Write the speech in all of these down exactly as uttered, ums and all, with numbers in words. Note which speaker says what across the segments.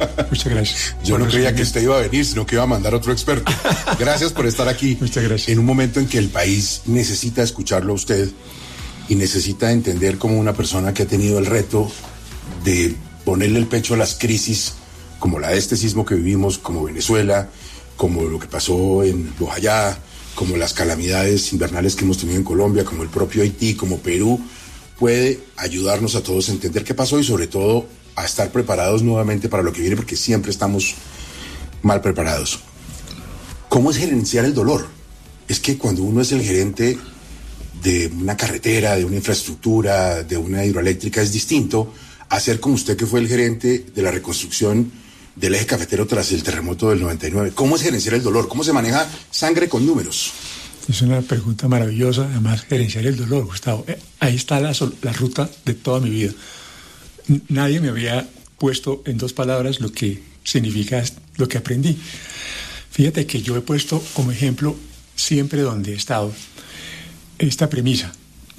Speaker 1: Muchas gracias.
Speaker 2: Yo no creía que usted iba a venir, sino que iba a mandar otro experto. Gracias por estar aquí.
Speaker 1: Muchas gracias.
Speaker 2: En un momento en que el país necesita escucharlo a usted y necesita entender como una persona que ha tenido el reto de ponerle el pecho a las crisis como la de este sismo que vivimos, como Venezuela, como lo que pasó en Bojayá, como las calamidades invernales que hemos tenido en Colombia, como el propio Haití, como Perú, puede ayudarnos a todos a entender qué pasó y sobre todo a estar preparados nuevamente para lo que viene, porque siempre estamos mal preparados. ¿Cómo es gerenciar el dolor? Es que cuando uno es el gerente de una carretera, de una infraestructura, de una hidroeléctrica, es distinto a ser como usted, que fue el gerente de la reconstrucción del eje cafetero tras el terremoto del noventa y nueve. ¿Cómo es gerenciar el dolor? ¿Cómo se maneja sangre con números?
Speaker 1: Es una pregunta maravillosa, además, gerenciar el dolor, Gustavo. Eh, ahí está la, la ruta de toda mi vida. N- nadie me había puesto en dos palabras lo que significa lo que aprendí. Fíjate que yo he puesto como ejemplo, siempre donde he estado, esta premisa.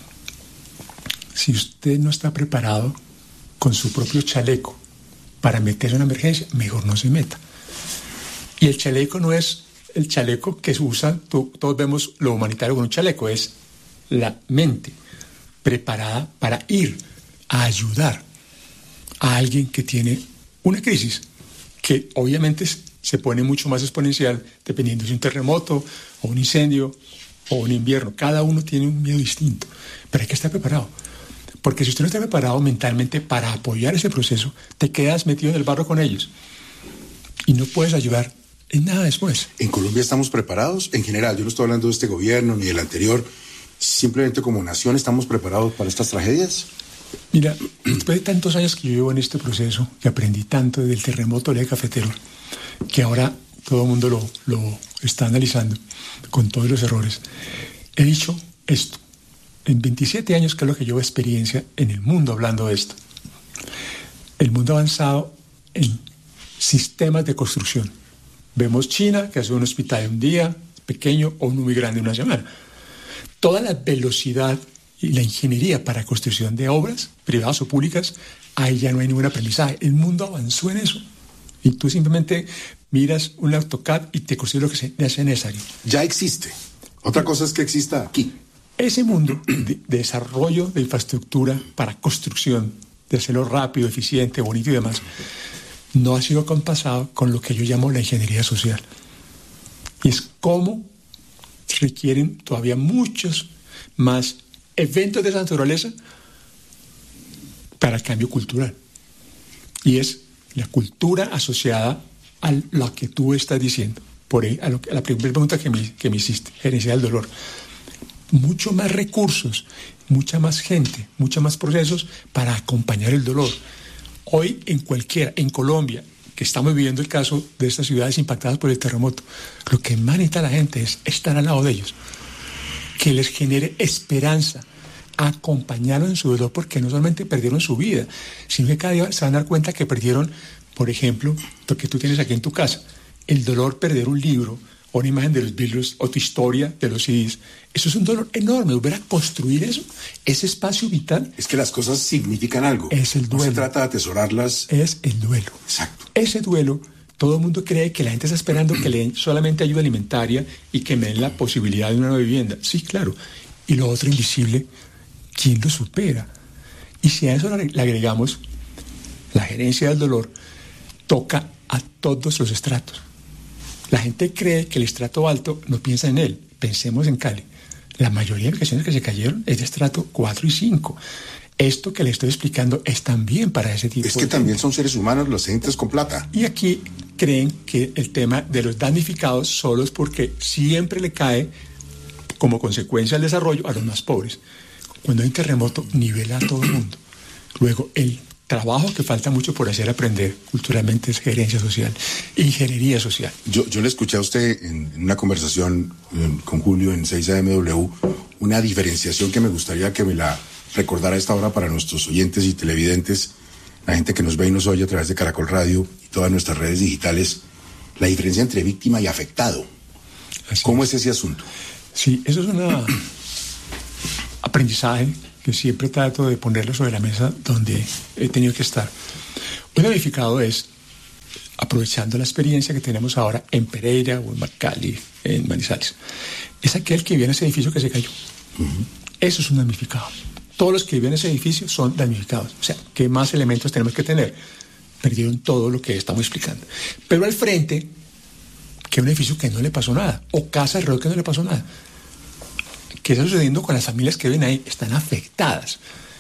Speaker 1: Si usted no está preparado con su propio chaleco para meterse en una emergencia, mejor no se meta. Y el chaleco no es el chaleco que se usa, tú, todos vemos lo humanitario con un chaleco, es la mente preparada para ir a ayudar a alguien que tiene una crisis, que obviamente se pone mucho más exponencial dependiendo si es un terremoto o un incendio o un invierno. Cada uno tiene un miedo distinto, pero hay que estar preparado. Porque si usted no está preparado mentalmente para apoyar ese proceso, te quedas metido en el barro con ellos y no puedes ayudar en nada después.
Speaker 2: ¿En Colombia estamos preparados? En general, yo no estoy hablando de este gobierno ni del anterior. Simplemente como nación, ¿estamos preparados para estas tragedias?
Speaker 1: Mira, después de tantos años que yo llevo en este proceso, que aprendí tanto del terremoto del eje cafetero, que ahora todo el mundo lo, lo está analizando con todos los errores, he dicho esto. En veintisiete años, que es lo que llevo experiencia en el mundo hablando de esto, el mundo ha avanzado en sistemas de construcción. Vemos China, que hace un hospital un día pequeño o uno muy grande una semana. Toda la velocidad y la ingeniería para construcción de obras, privadas o públicas, ahí ya no hay ningún aprendizaje. El mundo avanzó en eso. Y tú simplemente miras un AutoCAD y te construyes lo que se hace necesario.
Speaker 2: Ya existe. Otra cosa es que exista aquí.
Speaker 1: Ese mundo de, de desarrollo de infraestructura para construcción, de hacerlo rápido, eficiente, bonito y demás, no ha sido compasado con lo que yo llamo la ingeniería social. Y es cómo requieren todavía muchos más eventos de esa naturaleza para el cambio cultural. Y es la cultura asociada a lo que tú estás diciendo. Por ahí, a, lo que, a la primera pregunta que me, que me hiciste, gerencia del dolor. Mucho más recursos, mucha más gente, muchos más procesos para acompañar el dolor. Hoy en cualquiera, en Colombia, que estamos viviendo el caso de estas ciudades impactadas por el terremoto, lo que más necesita la gente es estar al lado de ellos, que les genere esperanza, acompañarlos en su dolor, porque no solamente perdieron su vida, sino que cada día se van a dar cuenta que perdieron, por ejemplo, lo que tú tienes aquí en tu casa, el dolor perder un libro, o una imagen de los Beatles, o tu historia de los C Ds. Eso es un dolor enorme, volver a construir eso, ese espacio vital.
Speaker 2: Es que las cosas significan algo.
Speaker 1: Es el duelo.
Speaker 2: No se trata de atesorarlas.
Speaker 1: Es el duelo.
Speaker 2: Exacto.
Speaker 1: Ese duelo, todo el mundo cree que la gente está esperando que le den solamente ayuda alimentaria y que me den la posibilidad de una nueva vivienda. Sí, claro. Y lo otro invisible, ¿quién lo supera? Y si a eso le agregamos la gerencia del dolor, toca a todos los estratos. La gente cree que el estrato alto no piensa en él. Pensemos en Cali. La mayoría de edificaciones que se cayeron es de estrato cuatro y cinco. Esto que le estoy explicando es también para ese tipo de...
Speaker 2: Es que también son seres humanos los entes con plata.
Speaker 1: Y aquí creen que el tema de los damnificados solo es porque siempre le cae como consecuencia del desarrollo a los más pobres. Cuando hay un terremoto, nivela a todo el mundo. Luego, el trabajo que falta mucho por hacer aprender culturalmente es gerencia social, ingeniería social.
Speaker 2: Yo, yo le escuché a usted en, en una conversación en, con Julio en seis A M W, una diferenciación que me gustaría que me la recordara a esta hora para nuestros oyentes y televidentes, la gente que nos ve y nos oye a través de Caracol Radio y todas nuestras redes digitales, la diferencia entre víctima y afectado. Así ¿Cómo es. es ese asunto?
Speaker 1: Sí, eso es un aprendizaje que siempre trato de ponerlo sobre la mesa donde he tenido que estar. Un damnificado es aprovechando la experiencia que tenemos ahora en Pereira o en Cali, en Manizales, es aquel que vive en ese edificio que se cayó. Uh-huh. Eso es un damnificado. Todos los que viven en ese edificio son damnificados. O sea, ¿qué más elementos tenemos que tener? Perdieron todo lo que estamos explicando. Pero al frente, que es un edificio que no le pasó nada, o casa alrededor que no le pasó nada. ¿Qué está sucediendo con las familias que viven ahí? Están afectadas.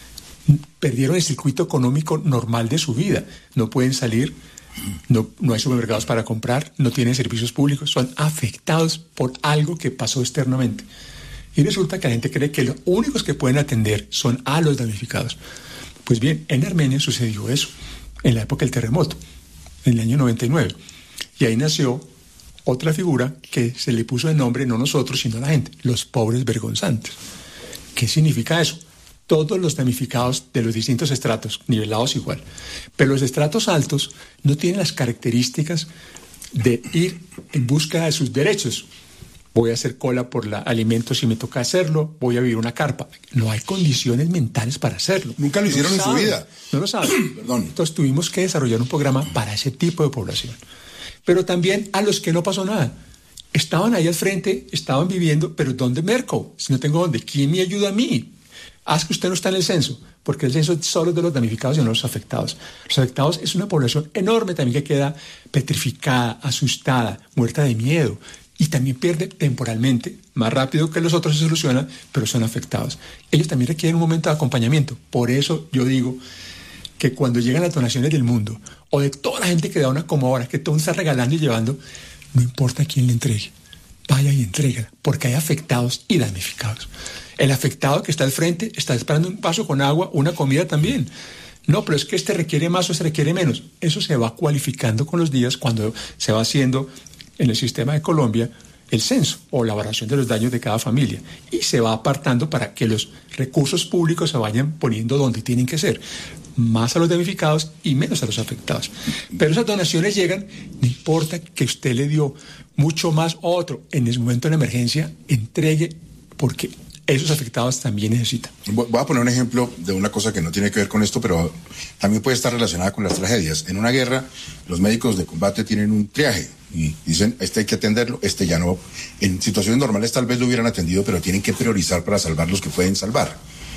Speaker 1: Perdieron el circuito económico normal de su vida. No pueden salir, no, no hay supermercados para comprar, no tienen servicios públicos, son afectados por algo que pasó externamente. Y resulta que la gente cree que los únicos que pueden atender son a los damnificados. Pues bien, en Armenia sucedió eso, en la época del terremoto, en el año noventa y nueve. Y ahí nació otra figura que se le puso de nombre no nosotros, sino a la gente, los pobres vergonzantes. ¿Qué significa eso? Todos los damnificados de los distintos estratos, nivelados igual. Pero los estratos altos no tienen las características de ir en busca de sus derechos. Voy a hacer cola por la alimento si me toca hacerlo, voy a vivir una carpa. No hay condiciones mentales para hacerlo.
Speaker 2: Nunca lo hicieron
Speaker 1: no
Speaker 2: en su vida.
Speaker 1: No lo saben.
Speaker 2: Perdón.
Speaker 1: Entonces tuvimos que desarrollar un programa para ese tipo de población. Pero también a los que no pasó nada. Estaban ahí al frente, estaban viviendo, pero ¿dónde merco? Si no tengo dónde, ¿quién me ayuda a mí? Haz que usted no está en el censo, porque el censo solo es de los damnificados y no de los afectados. Los afectados es una población enorme también que queda petrificada, asustada, muerta de miedo. Y también pierde temporalmente, más rápido que los otros se solucionan, pero son afectados. Ellos también requieren un momento de acompañamiento. Por eso yo digo que cuando llegan las donaciones del mundo, o de toda la gente que da una como ahora, que todo está regalando y llevando, no importa quién le entregue, vaya y entrégala, porque hay afectados y damnificados. El afectado que está al frente está esperando un vaso con agua, una comida también. No, pero es que este requiere más o este requiere menos. Eso se va cualificando con los días cuando se va haciendo en el sistema de Colombia el censo o la valoración de los daños de cada familia y se va apartando para que los recursos públicos se vayan poniendo donde tienen que ser, más a los damnificados y menos a los afectados. Pero esas donaciones llegan, no importa que usted le dio mucho más a otro en ese momento de la emergencia, entregue porque esos afectados también necesitan.
Speaker 2: Voy a poner un ejemplo de una cosa que no tiene que ver con esto, pero también puede estar relacionada con las tragedias. En una guerra, los médicos de combate tienen un triaje y dicen, este hay que atenderlo, este ya no. En situaciones normales tal vez lo hubieran atendido, pero tienen que priorizar para salvar los que pueden salvar.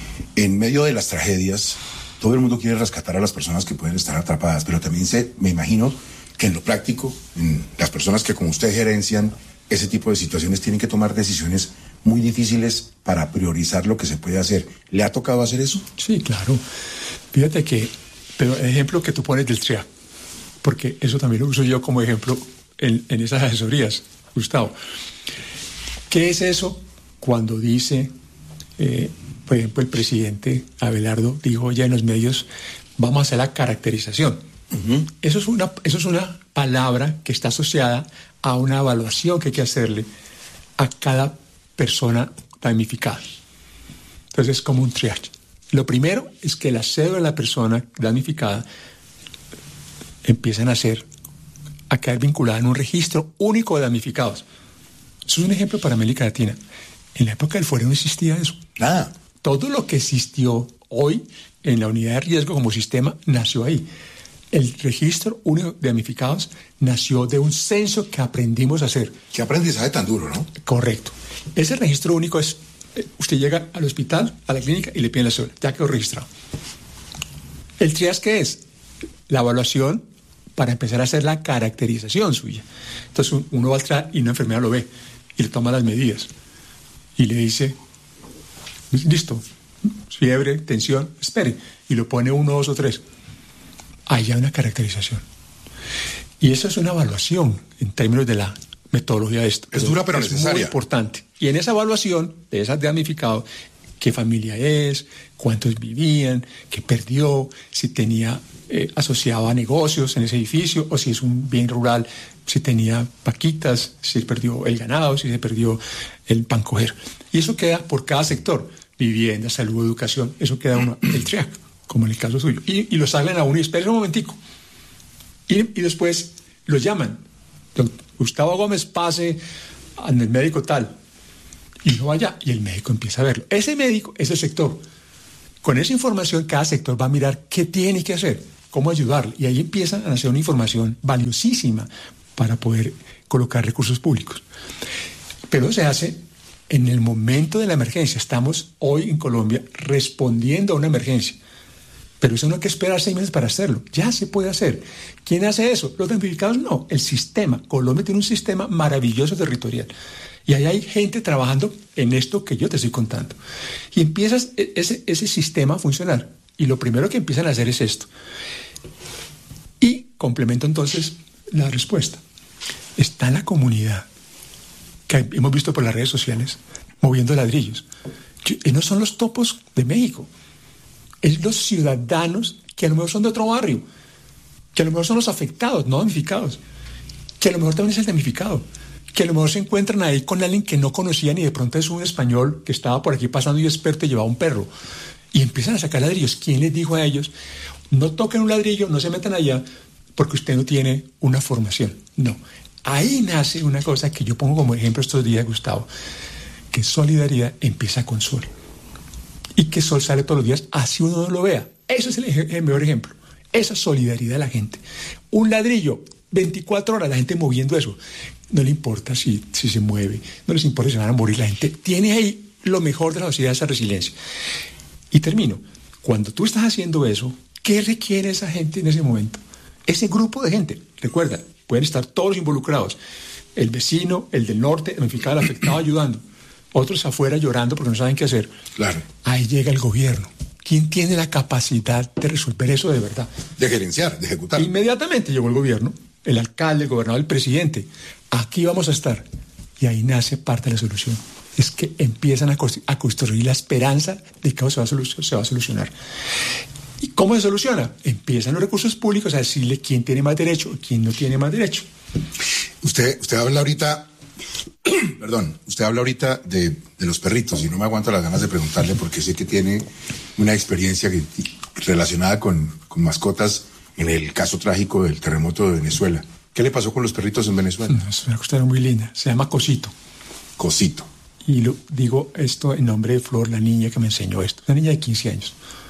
Speaker 2: En medio de las tragedias, todo el mundo quiere rescatar a las personas que pueden estar atrapadas, pero también se, me imagino que en lo práctico, en las personas que como usted gerencian ese tipo de situaciones tienen que tomar decisiones muy difíciles para priorizar lo que se puede hacer. ¿Le ha tocado hacer eso?
Speaker 1: Sí, claro. Fíjate que, pero el ejemplo que tú pones del triaje, porque eso también lo uso yo como ejemplo en, en esas asesorías, Gustavo. ¿Qué es eso cuando dice, eh, por ejemplo, el presidente Abelardo dijo ya en los medios, vamos a hacer la caracterización? Uh-huh. Eso es una, eso es una palabra que está asociada a una evaluación que hay que hacerle a cada persona damnificada. Entonces es como un triage. Lo primero es que la cédula de la persona damnificada empiezan a ser a quedar vinculada en un registro único de damnificados. Eso es un ejemplo para América Latina. En la época del fuero no existía eso.
Speaker 2: Nada.
Speaker 1: Todo lo que existió hoy en la unidad de riesgo como sistema nació ahí. El registro único de damnificados nació de un censo que aprendimos a hacer.
Speaker 2: Qué aprendizaje tan duro, ¿no?
Speaker 1: Correcto. Ese registro único es, usted llega al hospital, a la clínica y le piden la cédula, ya quedó registrado. El triage, ¿qué es? La evaluación para empezar a hacer la caracterización suya. Entonces uno va al triage y una enfermera lo ve y le toma las medidas y le dice, listo, fiebre, tensión, espere, y lo pone uno, dos o tres. Ahí hay una caracterización. Y eso es una evaluación en términos de la metodología de esto.
Speaker 2: Es dura pero
Speaker 1: es
Speaker 2: necesaria.
Speaker 1: Muy importante. Y en esa evaluación de esas damnificados, qué familia es, cuántos vivían, qué perdió, si tenía eh, asociado a negocios en ese edificio, o si es un bien rural, si tenía vaquitas, si perdió el ganado, si se perdió el pan coger. Y eso queda por cada sector, vivienda, salud, educación, eso queda uno, el triaje, como en el caso suyo. Y, y los hablan a uno y esperen un momentico. Y, y después los llaman. Don Gustavo Gómez, pase al médico tal. Y no vaya, y el médico empieza a verlo. Ese médico es el sector. Con esa información, cada sector va a mirar qué tiene que hacer. cómo ayudarle. Y ahí empiezan a hacer una información valiosísima para poder colocar recursos públicos. Pero se hace en el momento de la emergencia. Estamos hoy en Colombia respondiendo a una emergencia. Pero eso no hay que esperar seis meses para hacerlo. Ya se puede hacer. ¿Quién hace eso? Los damnificados no. El sistema. Colombia tiene un sistema maravilloso territorial. Y ahí hay gente trabajando en esto que yo te estoy contando. Y empieza ese, ese sistema a funcionar. Y lo primero que empiezan a hacer es esto. Y complemento entonces la respuesta. Está en la comunidad, que hemos visto por las redes sociales, moviendo ladrillos. Y no son los topos de México. Es los ciudadanos que a lo mejor son de otro barrio, que a lo mejor son los afectados, no damnificados, que a lo mejor también es el damnificado, que a lo mejor se encuentran ahí con alguien que no conocían y de pronto es un español que estaba por aquí pasando y experto y llevaba un perro. Y empiezan a sacar ladrillos. ¿Quién les dijo a ellos? No toquen un ladrillo, no se metan allá, porque usted no tiene una formación. No. Ahí nace una cosa que yo pongo como ejemplo estos días, Gustavo, que solidaridad empieza con Sol. Y que Sol sale todos los días, así uno no lo vea. Eso es el, el mejor ejemplo. Esa solidaridad de la gente. Un ladrillo, veinticuatro horas, la gente moviendo eso. No le importa si, si se mueve, no les importa si se van a morir. La gente tiene ahí lo mejor de la sociedad, esa resiliencia. Y termino. Cuando tú estás haciendo eso, ¿qué requiere esa gente en ese momento? Ese grupo de gente, recuerda, pueden estar todos involucrados. El vecino, el del norte, el damnificado, el afectado ayudando. Otros afuera llorando porque no saben qué hacer.
Speaker 2: Claro.
Speaker 1: Ahí llega el gobierno. ¿Quién tiene la capacidad de resolver eso de verdad?
Speaker 2: De gerenciar, de ejecutar.
Speaker 1: Inmediatamente llegó el gobierno, el alcalde, el gobernador, el presidente. Aquí vamos a estar. Y ahí nace parte de la solución. Es que empiezan a, constru- a construir la esperanza de que se va, a solu- se va a solucionar. ¿Y cómo se soluciona? Empiezan los recursos públicos a decirle quién tiene más derecho y quién no tiene más derecho.
Speaker 2: Usted, usted habla ahorita, perdón, usted habla ahorita de, de los perritos y no me aguanto las ganas de preguntarle porque sé que tiene una experiencia que, relacionada con, con mascotas en el caso trágico del terremoto de Venezuela. ¿Qué le pasó con los perritos en Venezuela?
Speaker 1: No, es una cuestión muy linda. Se llama Cosito.
Speaker 2: Cosito.
Speaker 1: Y lo, digo esto en nombre de Flor, la niña que me enseñó esto. Una niña de quince años.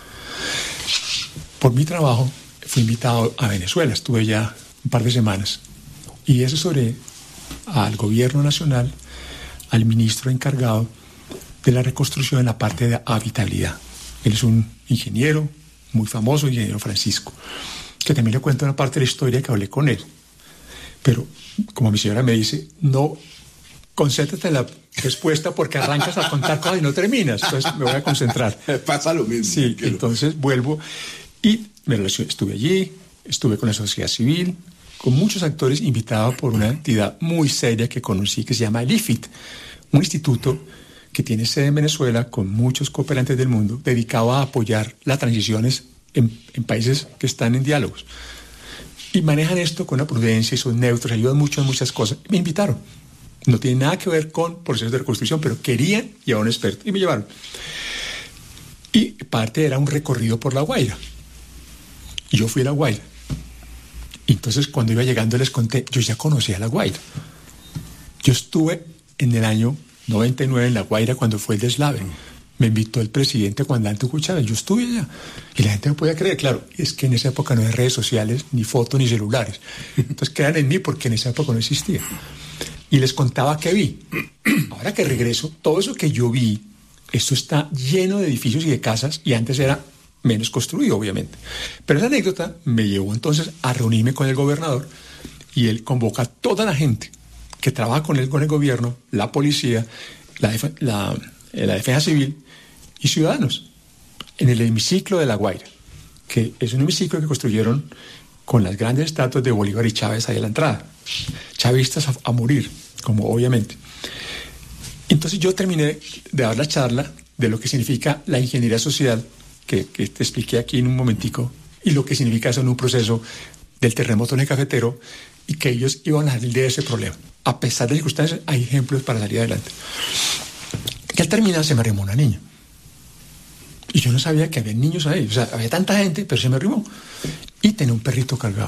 Speaker 1: Por mi trabajo fui invitado a Venezuela. Estuve ya un par de semanas. Y eso sobre al gobierno nacional, al ministro encargado de la reconstrucción en la parte de habitabilidad. Él es un ingeniero muy famoso, ingeniero Francisco, que también le cuento una parte de la historia que hablé con él. Pero, como mi señora me dice, no concéntrate en la respuesta porque arrancas a contar cosas y no terminas. Entonces me voy a concentrar.
Speaker 2: Pasa lo mismo.
Speaker 1: Sí, quiero. Entonces vuelvo y me relacioné, estuve allí, estuve con la sociedad civil, con muchos actores invitados por una entidad muy seria que conocí que se llama el I F I T, un instituto que tiene sede en Venezuela con muchos cooperantes del mundo dedicado a apoyar las transiciones en, en países que están en diálogos. Y manejan esto con una prudencia y son neutros, ayudan mucho en muchas cosas. Me invitaron. No tiene nada que ver con procesos de reconstrucción, pero querían llevar a un experto y me llevaron. Y parte era un recorrido por La Guaira. Y yo fui a La Guaira. Y entonces cuando iba llegando les conté, yo ya conocía La Guaira. Yo estuve en el año noventa y nueve en La Guaira cuando fue el deslave. Me invitó el presidente comandante Hugo Chávez, yo estuve allá. Y la gente no podía creer, claro, es que en esa época no había redes sociales, ni fotos, ni celulares. Entonces crean en mí porque en esa época no existía. Y les contaba qué vi. Ahora que regreso, todo eso que yo vi, esto está lleno de edificios y de casas, y antes era menos construido, obviamente. Pero esa anécdota me llevó entonces a reunirme con el gobernador, y él convoca a toda la gente que trabaja con él, con el gobierno, la policía, la, def- la, la defensa civil y ciudadanos, en el hemiciclo de La Guaira, que es un hemiciclo que construyeron con las grandes estatuas de Bolívar y Chávez ahí a la entrada. Chavistas a, a morir, como obviamente. Entonces yo terminé de dar la charla de lo que significa la ingeniería social, que, que te expliqué aquí en un momentico, y lo que significa eso en un proceso del terremoto en el cafetero, y que ellos iban a salir de ese problema. A pesar de circunstancias, hay ejemplos para salir adelante. Y al terminar se me arrimó una niña. Y yo no sabía que había niños ahí. O sea, había tanta gente, pero se me arrimó. Y tenía un perrito cargado.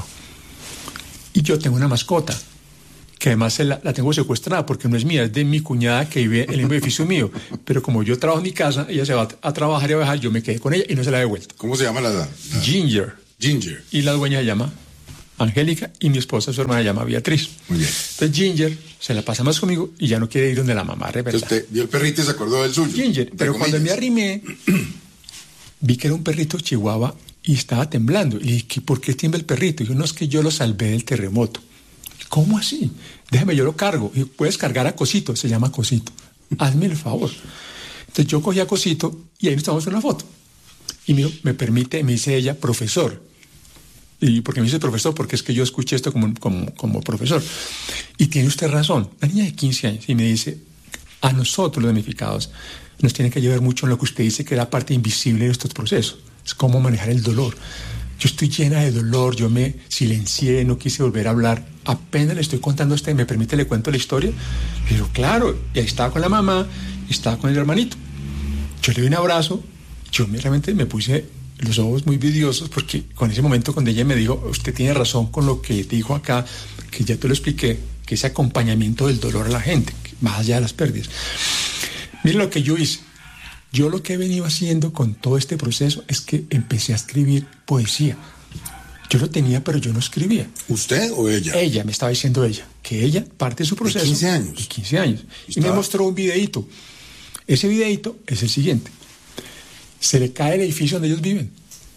Speaker 1: Y yo tengo una mascota, que además la, la tengo secuestrada porque no es mía, es de mi cuñada que vive en el edificio mío. Pero como yo trabajo en mi casa, ella se va a trabajar y a bajar, yo me quedé con ella y no se la he devuelto.
Speaker 2: ¿Cómo se llama la edad?
Speaker 1: Ginger.
Speaker 2: Ginger.
Speaker 1: Y la dueña se llama Angélica y mi esposa, su hermana, se llama Beatriz.
Speaker 2: Muy bien.
Speaker 1: Entonces Ginger se la pasa más conmigo y ya no quiere ir donde la mamá, ¿verdad?
Speaker 2: Entonces usted vio el perrito y se acordó del suyo.
Speaker 1: Ginger, pero cuando me arrimé, vi que era un perrito chihuahua y estaba temblando. Y le dije, ¿por qué tiembla el perrito? Y dijo, no, es que yo lo salvé del terremoto. ¿Cómo así? Déjame, yo lo cargo. Y puedes cargar a Cosito, se llama Cosito. Hazme el favor. Entonces yo cogí a Cosito y ahí nos tomamos una foto. Y me, me permite, me dice ella, profesor. ¿Y por qué me dice profesor? Porque es que yo escuché esto como, como, como profesor. Y tiene usted razón. Una niña de quince años y me dice, a nosotros los damnificados nos tiene que ayudar mucho en lo que usted dice que era parte invisible de estos procesos. Es cómo manejar el dolor. Yo estoy llena de dolor, yo me silencié, no quise volver a hablar. Apenas le estoy contando a usted, ¿me permite le cuento la historia? Pero claro, y ahí estaba con la mamá, estaba con el hermanito. Yo le di un abrazo, yo me, realmente me puse los ojos muy vidriosos porque con ese momento cuando ella me dijo, usted tiene razón con lo que dijo acá, que ya te lo expliqué, que ese acompañamiento del dolor a la gente, más allá de las pérdidas. Mire lo que yo hice. Yo lo que he venido haciendo con todo este proceso es que empecé a escribir poesía. Yo lo tenía, pero yo no escribía.
Speaker 2: ¿Usted o ella?
Speaker 1: Ella, me estaba diciendo ella, que ella, parte de su proceso...
Speaker 2: ¿De quince años?
Speaker 1: De quince años.
Speaker 2: ¿Y,
Speaker 1: y me mostró un videíto. Ese videíto es el siguiente. Se le cae el edificio donde ellos viven.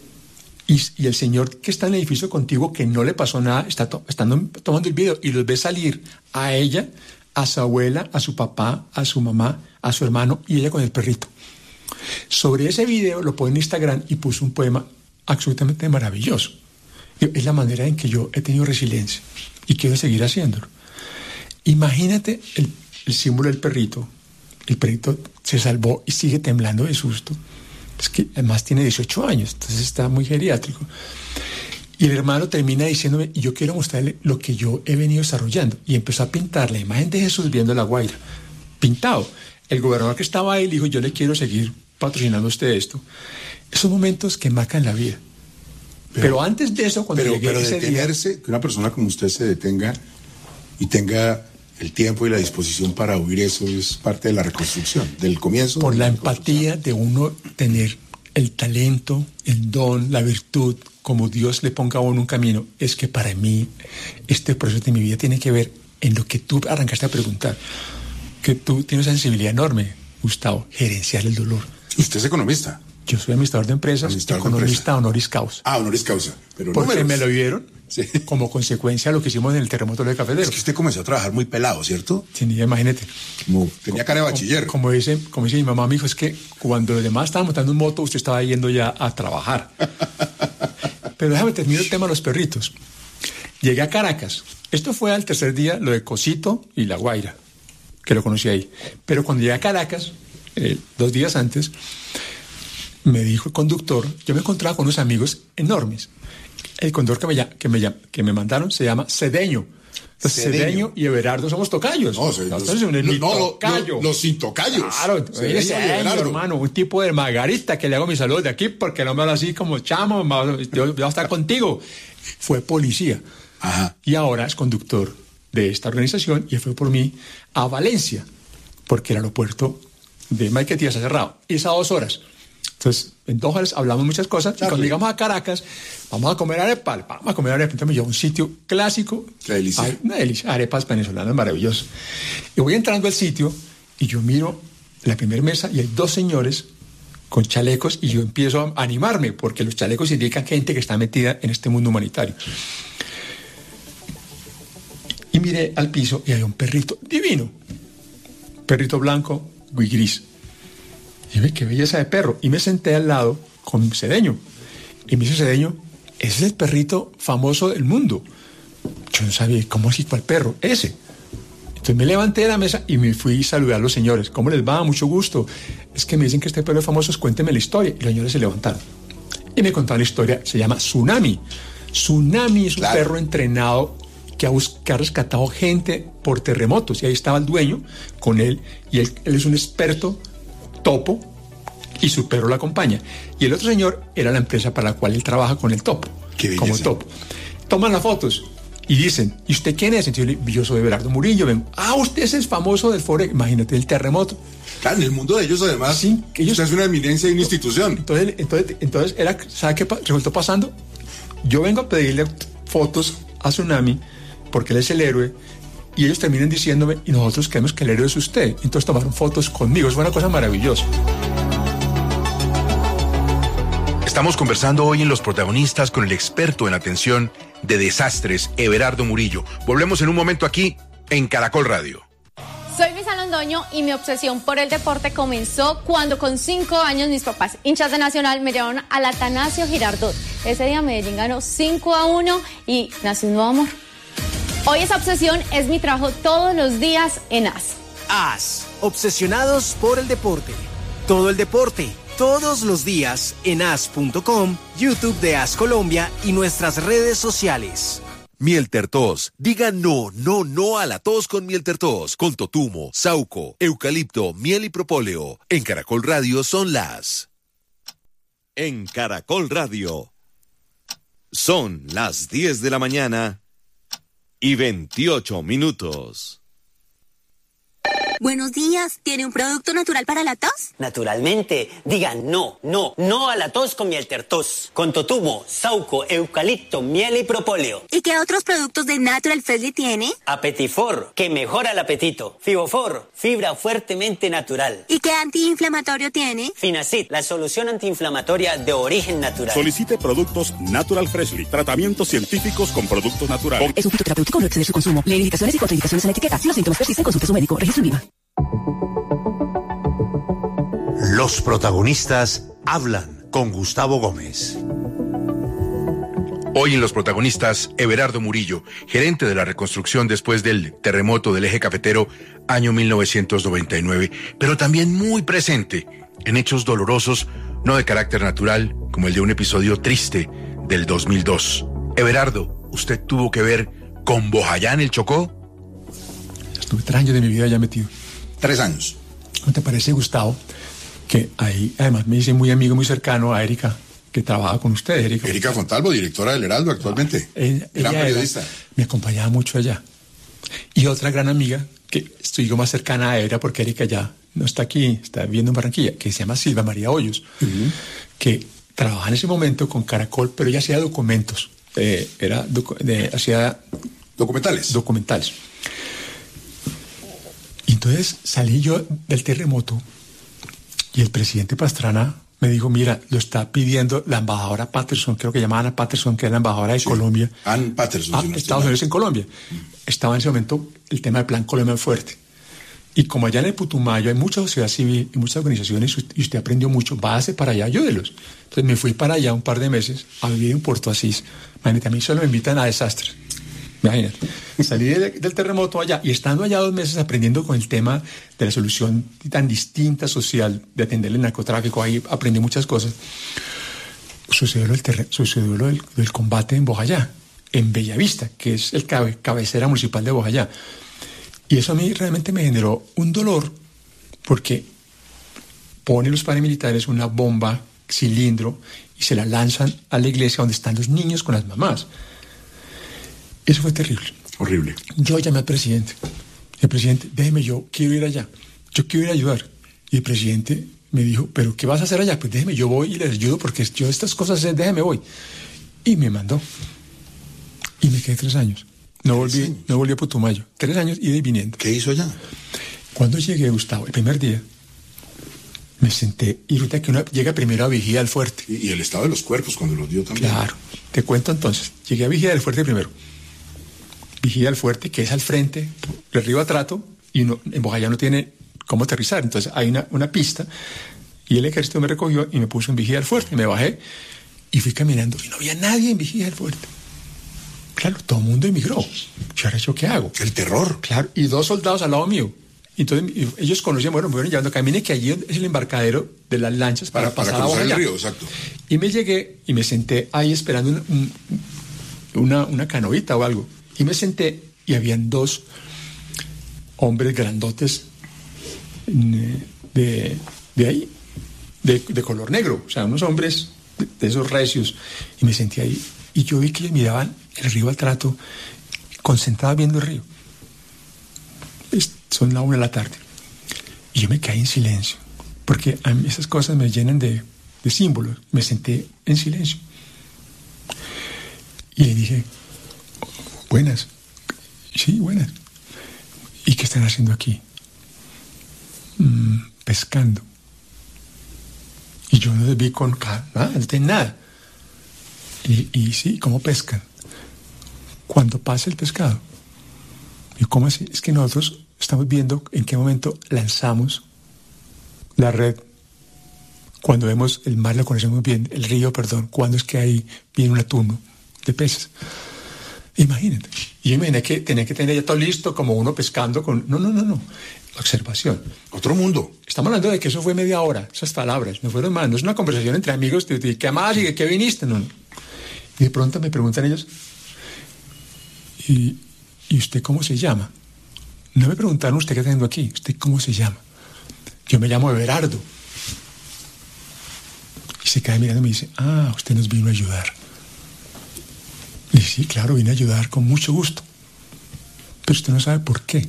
Speaker 1: Y, y el señor que está en el edificio contigo, que no le pasó nada, está to, estando, tomando el video y los ve salir a ella, a su abuela, a su papá, a su mamá, a su hermano y ella con el perrito. Sobre ese video lo pone en Instagram y puso un poema absolutamente maravilloso. Es la manera en que yo he tenido resiliencia y quiero seguir haciéndolo. Imagínate el, el símbolo del perrito. El perrito se salvó y sigue temblando de susto. Es que además tiene dieciocho años, entonces está muy geriátrico. Y el hermano termina diciéndome, y yo quiero mostrarle lo que yo he venido desarrollando. Y empezó a pintar la imagen de Jesús viendo la Guaira. Pintado. El gobernador que estaba ahí le dijo, yo le quiero seguir patrocinando a usted esto. Esos momentos que marcan la vida. Pero, pero antes de eso, cuando
Speaker 2: pero,
Speaker 1: llegué
Speaker 2: pero
Speaker 1: ese
Speaker 2: detenerse, día, que una persona como usted se detenga y tenga el tiempo y la disposición para oír eso es parte de la reconstrucción, del comienzo.
Speaker 1: Por
Speaker 2: de
Speaker 1: la,
Speaker 2: la
Speaker 1: empatía de uno tener el talento, el don, la virtud, como Dios le ponga a uno un camino, es que para mí este proceso de mi vida tiene que ver en lo que tú arrancaste a preguntar, que tú tienes una sensibilidad enorme, Gustavo, gerenciar el dolor.
Speaker 2: ¿Usted es economista?
Speaker 1: Yo soy administrador de empresas, administrador economista de empresa. Honoris causa.
Speaker 2: Ah, honoris causa. Pero
Speaker 1: porque
Speaker 2: números.
Speaker 1: Me lo dieron
Speaker 2: sí.
Speaker 1: como consecuencia de lo que hicimos en el terremoto de Cafetero.
Speaker 2: Es que usted comenzó a trabajar muy pelado, ¿cierto?
Speaker 1: Sí, imagínate.
Speaker 2: Como, tenía cara de bachiller.
Speaker 1: Como, como, dice, como dice mi mamá, mi hijo, es que cuando los demás estaban montando un moto, usted estaba yendo ya a trabajar. Pero déjame terminar el tema de los perritos. Llegué a Caracas. Esto fue al tercer día, lo de Cosito y La Guaira, que lo conocí ahí. Pero cuando llegué a Caracas, eh, dos días antes, me dijo el conductor, yo me encontraba con unos amigos enormes. El conductor que me, que me, que me mandaron se llama Cedeño. Entonces, Cedeño. Cedeño y Everardo somos tocayos.
Speaker 2: No, se,
Speaker 1: los,
Speaker 2: los,
Speaker 1: no,
Speaker 2: no,
Speaker 1: tocayo.
Speaker 2: Los, los sin tocayos.
Speaker 1: Claro, Cedeño, Cedeño, hermano, un tipo de Margarita que le hago mis saludos de aquí porque no me habla así como chamo, yo, yo voy a estar contigo. Fue policía.
Speaker 2: Ajá.
Speaker 1: Y ahora es conductor de esta organización y fue por mí a Valencia porque el aeropuerto de Maiquetía se ha cerrado. Y es a dos horas. Entonces, en dos horas hablamos muchas cosas. Claro. Y cuando llegamos a Caracas, vamos a comer arepas, vamos a comer arepas. Entonces me llevo a un sitio clásico.
Speaker 2: Qué delicia.
Speaker 1: Hay una delicia, arepas venezolanas maravillosas. Y voy entrando al sitio y yo miro la primera mesa y hay dos señores con chalecos y yo empiezo a animarme porque los chalecos indican gente que está metida en este mundo humanitario. Y miré al piso y hay un perrito divino. Perrito blanco y gris. Y ve qué belleza de perro. Y me senté al lado con Cedeño. Y me dice Cedeño, ese es el perrito famoso del mundo. Yo no sabía, ¿cómo así cuál perro? Ese. Entonces me levanté de la mesa y me fui a saludar a los señores. ¿Cómo les va? Mucho gusto. Es que me dicen que este perro es famoso, cuénteme la historia. Y los señores se levantaron. Y me contaron la historia. Se llama Tsunami. Tsunami es un claro. perro entrenado que ha, que ha rescatado gente por terremotos. Y ahí estaba el dueño con él. Y él, él es un experto topo y su perro lo acompaña. Y el otro señor era la empresa para la cual él trabaja con el topo.
Speaker 2: Qué
Speaker 1: como topo. Toman las fotos y dicen, ¿y usted quién es? Entonces, yo soy Everardo Murillo. Vengo. Ah, usted es el famoso del Forex. Imagínate, el terremoto.
Speaker 2: Claro, en el mundo de ellos además, sí, que ellos, usted es una eminencia y una institución.
Speaker 1: Entonces, entonces, entonces era, ¿sabe qué resultó pasando? yo vengo a pedirle fotos a Tsunami porque él es el héroe, y ellos terminan diciéndome, y nosotros creemos que el héroe es usted. Entonces tomaron fotos conmigo. Es una cosa maravillosa.
Speaker 3: Estamos conversando hoy en Los Protagonistas con el experto en atención de desastres, Everardo Murillo. Volvemos en un momento aquí en Caracol Radio.
Speaker 4: Soy Luisa Londoño y mi obsesión por el deporte comenzó cuando con cinco años mis papás, hinchas de Nacional, me llevaron al Atanasio Girardot. Ese día Medellín ganó cinco a uno y nació un nuevo amor. Hoy esa obsesión es mi trabajo todos los días en A S.
Speaker 5: A S, obsesionados por el deporte. Todo el deporte, todos los días en A S punto com, YouTube de A S Colombia y nuestras redes sociales.
Speaker 6: Mieltertos. Diga no, no, no a la tos con Mieltertos. Con totumo, sauco, eucalipto, miel y propóleo. En Caracol Radio son las... En Caracol Radio. Son las diez de la mañana y veintiocho minutos.
Speaker 7: Buenos días, ¿tiene un producto natural para la tos?
Speaker 8: Naturalmente, diga no, no, no a la tos con Mieltertos. Con totumo, sauco, eucalipto, miel y propóleo.
Speaker 7: ¿Y qué otros productos de Natural Freshly tiene?
Speaker 8: Apetifor, que mejora el apetito. Fibofor, fibra fuertemente natural.
Speaker 7: ¿Y qué antiinflamatorio tiene?
Speaker 8: Finacid, la solución antiinflamatoria de origen natural.
Speaker 9: Solicite productos Natural Freshly, tratamientos científicos con productos naturales.
Speaker 10: Es un fitoterapéutico, no exceder su consumo. Lee indicaciones y contraindicaciones en la etiqueta. Si los síntomas persisten, consulte a su médico. Registro IVA.
Speaker 11: Los protagonistas hablan con Gustavo Gómez.
Speaker 3: Hoy en Los Protagonistas, Everardo Murillo, gerente de la reconstrucción después del terremoto del eje cafetero año mil novecientos noventa y nueve, pero también muy presente en hechos dolorosos, no de carácter natural, como el de un episodio triste del dos mil dos. Everardo, ¿usted tuvo que ver con Bojayá en el Chocó?
Speaker 1: Estuve tres años de mi vida ya metido.
Speaker 2: Tres años.
Speaker 1: ¿No te parece, Gustavo, que ahí además me hice muy amigo, muy cercano a Erika, que trabaja con usted, Erika?
Speaker 2: Erika Fontalvo, directora del Heraldo actualmente.
Speaker 1: Ah, ella,
Speaker 2: gran
Speaker 1: ella
Speaker 2: periodista.
Speaker 1: Era, me acompañaba mucho allá. Y otra gran amiga, que estoy yo más cercana a ella, porque Erika ya no está aquí, está viviendo en Barranquilla, que se llama Silva María Hoyos, uh-huh. que trabajaba en ese momento con Caracol, pero ella hacía documentos, eh, era docu- de, hacía
Speaker 2: documentales.
Speaker 1: Documentales. Entonces salí yo del terremoto y el presidente Pastrana me dijo, mira, lo está pidiendo la embajadora Patterson, creo que llamaban a Patterson, que es la embajadora de sí, Colombia.
Speaker 2: Ann Patterson.
Speaker 1: Ah,
Speaker 2: si no
Speaker 1: Estados Unidos en Colombia. Mm. Estaba en ese momento el tema del Plan Colombia Fuerte. Y como allá en el Putumayo hay mucha sociedad civil y muchas organizaciones, y usted aprendió mucho, váyase para allá, ayúdelos. Entonces me fui para allá un par de meses a vivir en Puerto Asís. Imagínate, a mí solo me invitan a desastres. Imagínate, salí de, del terremoto allá y estando allá dos meses aprendiendo con el tema de la solución tan distinta social de atender el narcotráfico, ahí aprendí muchas cosas. Sucedió lo del, terre, sucedió lo del, del combate en Bojayá, en Bellavista, que es el cabe, cabecera municipal de Bojayá. Y eso a mí realmente me generó un dolor, porque ponen los paramilitares una bomba, cilindro, y se la lanzan a la iglesia donde están los niños con las mamás. Eso fue terrible.
Speaker 2: Horrible.
Speaker 1: Yo llamé al presidente. El presidente, déjeme, yo quiero ir allá. Yo quiero ir a ayudar. Y el presidente me dijo, ¿pero qué vas a hacer allá? Pues déjeme, yo voy y les ayudo porque yo estas cosas, déjeme, voy. Y me mandó. Y me quedé tres años. No volví, años? no volví a Putumayo. Tres años ida y viniendo.
Speaker 2: ¿Qué hizo allá?
Speaker 1: Cuando llegué, Gustavo, el primer día, me senté y resulta que uno llega primero a Vigía del Fuerte.
Speaker 2: Y, y el estado de los cuerpos cuando los dio también.
Speaker 1: Claro. Te cuento entonces. Llegué a Vigía del Fuerte primero. Vigía del Fuerte, que es al frente, de Río Atrato, y uno, en Bojayá no tiene cómo aterrizar. Entonces hay una, una pista, y el ejército me recogió y me puso en Vigía del Fuerte. Me bajé y fui caminando, y no había nadie en Vigía del Fuerte. Claro, todo el mundo emigró. ¿Y ahora yo qué hago?
Speaker 2: El terror.
Speaker 1: Claro, y dos soldados al lado mío. Entonces ellos conocían, bueno, me fueron llevando, camine que allí es el embarcadero de las lanchas para, para, para pasar
Speaker 2: cruzar
Speaker 1: a Bojayá.
Speaker 2: El río, exacto.
Speaker 1: Y me llegué y me senté ahí esperando una, un, una, una canoita o algo. Y me senté y habían dos hombres grandotes de, de ahí, de, de color negro, o sea, unos hombres de, de esos recios. Y me senté ahí y yo vi que ellos miraban el río Atrato, concentrados viendo el río. Es, son la una de la tarde. Y yo me caí en silencio, porque a mí esas cosas me llenan de, de símbolos. Me senté en silencio. Y le dije, buenas. Sí, buenas. ¿Y qué están haciendo aquí? Mm, pescando. Y yo no les vi con nada, no tienen nada. Y, y sí, ¿cómo pescan? Cuando pasa el pescado. ¿Y cómo así? Es que nosotros estamos viendo en qué momento lanzamos la red. Cuando vemos el mar, lo conocemos bien, el río, perdón, cuando es que ahí viene un atún de peces. Imagínate. Y yo imaginé que tenía que tener ya todo listo, como uno pescando con... No, no, no, no. Observación.
Speaker 2: Otro mundo.
Speaker 1: Estamos hablando de que eso fue media hora, esas palabras, no fueron más. No es una conversación entre amigos, de, de, ¿qué más y de qué viniste? No, no. Y de pronto me preguntan ellos, ¿y, ¿y usted cómo se llama? No me preguntaron, ¿usted qué está haciendo aquí? ¿Usted cómo se llama? Yo me llamo Everardo. Y se queda mirando y me dice, ah, usted nos vino a ayudar. Y dice, sí, claro, vine a ayudar con mucho gusto. Pero usted no sabe por qué.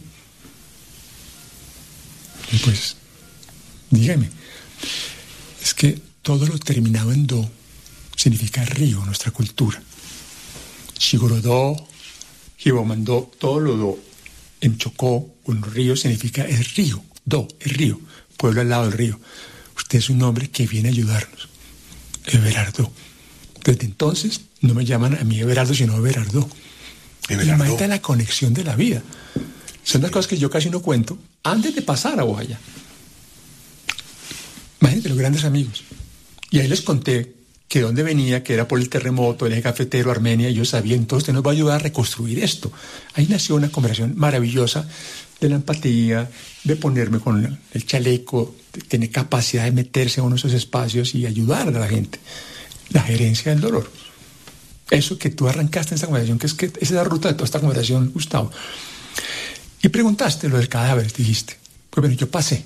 Speaker 1: Y pues, dígame, es que todo lo terminado en do significa río en nuestra cultura. Shigorodó, Jibomandó, todo lo do en Chocó, un río significa es río, do, es río, pueblo al lado del río. Usted es un hombre que viene a ayudarnos. Everardo. Desde entonces no me llaman a mí Everardo, sino Everardo.
Speaker 2: Everardo.
Speaker 1: Imagínate la conexión de la vida. Son las cosas que yo casi no cuento antes de pasar a Guaya. Imagínate los grandes amigos. Y ahí les conté que dónde venía, que era por el terremoto, el eje cafetero, Armenia, y yo sabía, entonces usted nos va a ayudar a reconstruir esto. Ahí nació una conversación maravillosa de la empatía, de ponerme con el chaleco, de tener capacidad de meterse en uno de esos espacios y ayudar a la gente. La gerencia del dolor. Eso que tú arrancaste en esta conversación, que es que esa es la ruta de toda esta conversación, Gustavo. Y preguntaste lo del cadáver, dijiste. Pues bueno, yo pasé.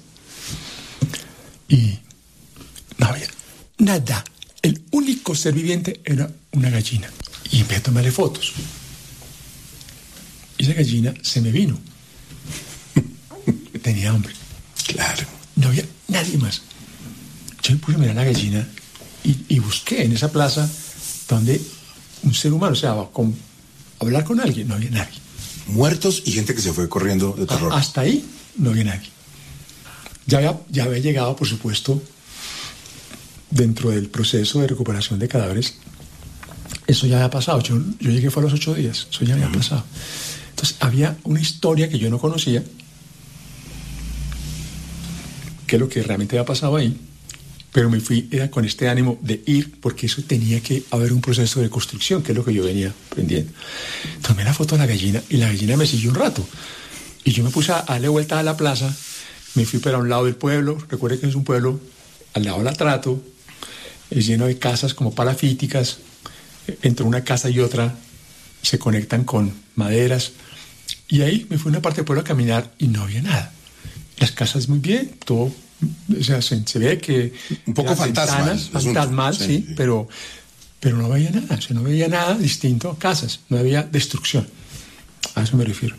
Speaker 1: Y no había nada. El único ser viviente era una gallina. Y empecé a tomarle fotos. Y esa gallina se me vino. Tenía hambre.
Speaker 2: Claro.
Speaker 1: No había nadie más. Yo me puse a mirar a la gallina y, y busqué en esa plaza donde un ser humano, o sea, con, hablar con alguien, no había nadie.
Speaker 2: Muertos y gente que se fue corriendo de terror.
Speaker 1: A, hasta ahí no había nadie. Ya había, ya había llegado, por supuesto, dentro del proceso de recuperación de cadáveres. Eso ya había pasado. Yo, yo llegué fue a los ocho días. Eso ya había uh-huh. pasado. Entonces, había una historia que yo no conocía, que es lo que realmente había pasado ahí, pero me fui era con este ánimo de ir, porque eso tenía que haber un proceso de construcción, que es lo que yo venía aprendiendo. Tomé la foto de la gallina y la gallina me siguió un rato. Y yo me puse a darle vuelta a la plaza, me fui para un lado del pueblo. Recuerde que es un pueblo al lado del Atrato, es lleno de casas como palafíticas. Entre una casa y otra se conectan con maderas. Y ahí me fui a una parte del pueblo a caminar y no había nada. Las casas muy bien, todo, o sea, se, se ve que...
Speaker 2: Un poco fantasmal.
Speaker 1: Fantasmal, sí, sí, sí, pero, pero no veía nada, o sea, no veía nada distinto a casas, no había destrucción. A eso me refiero.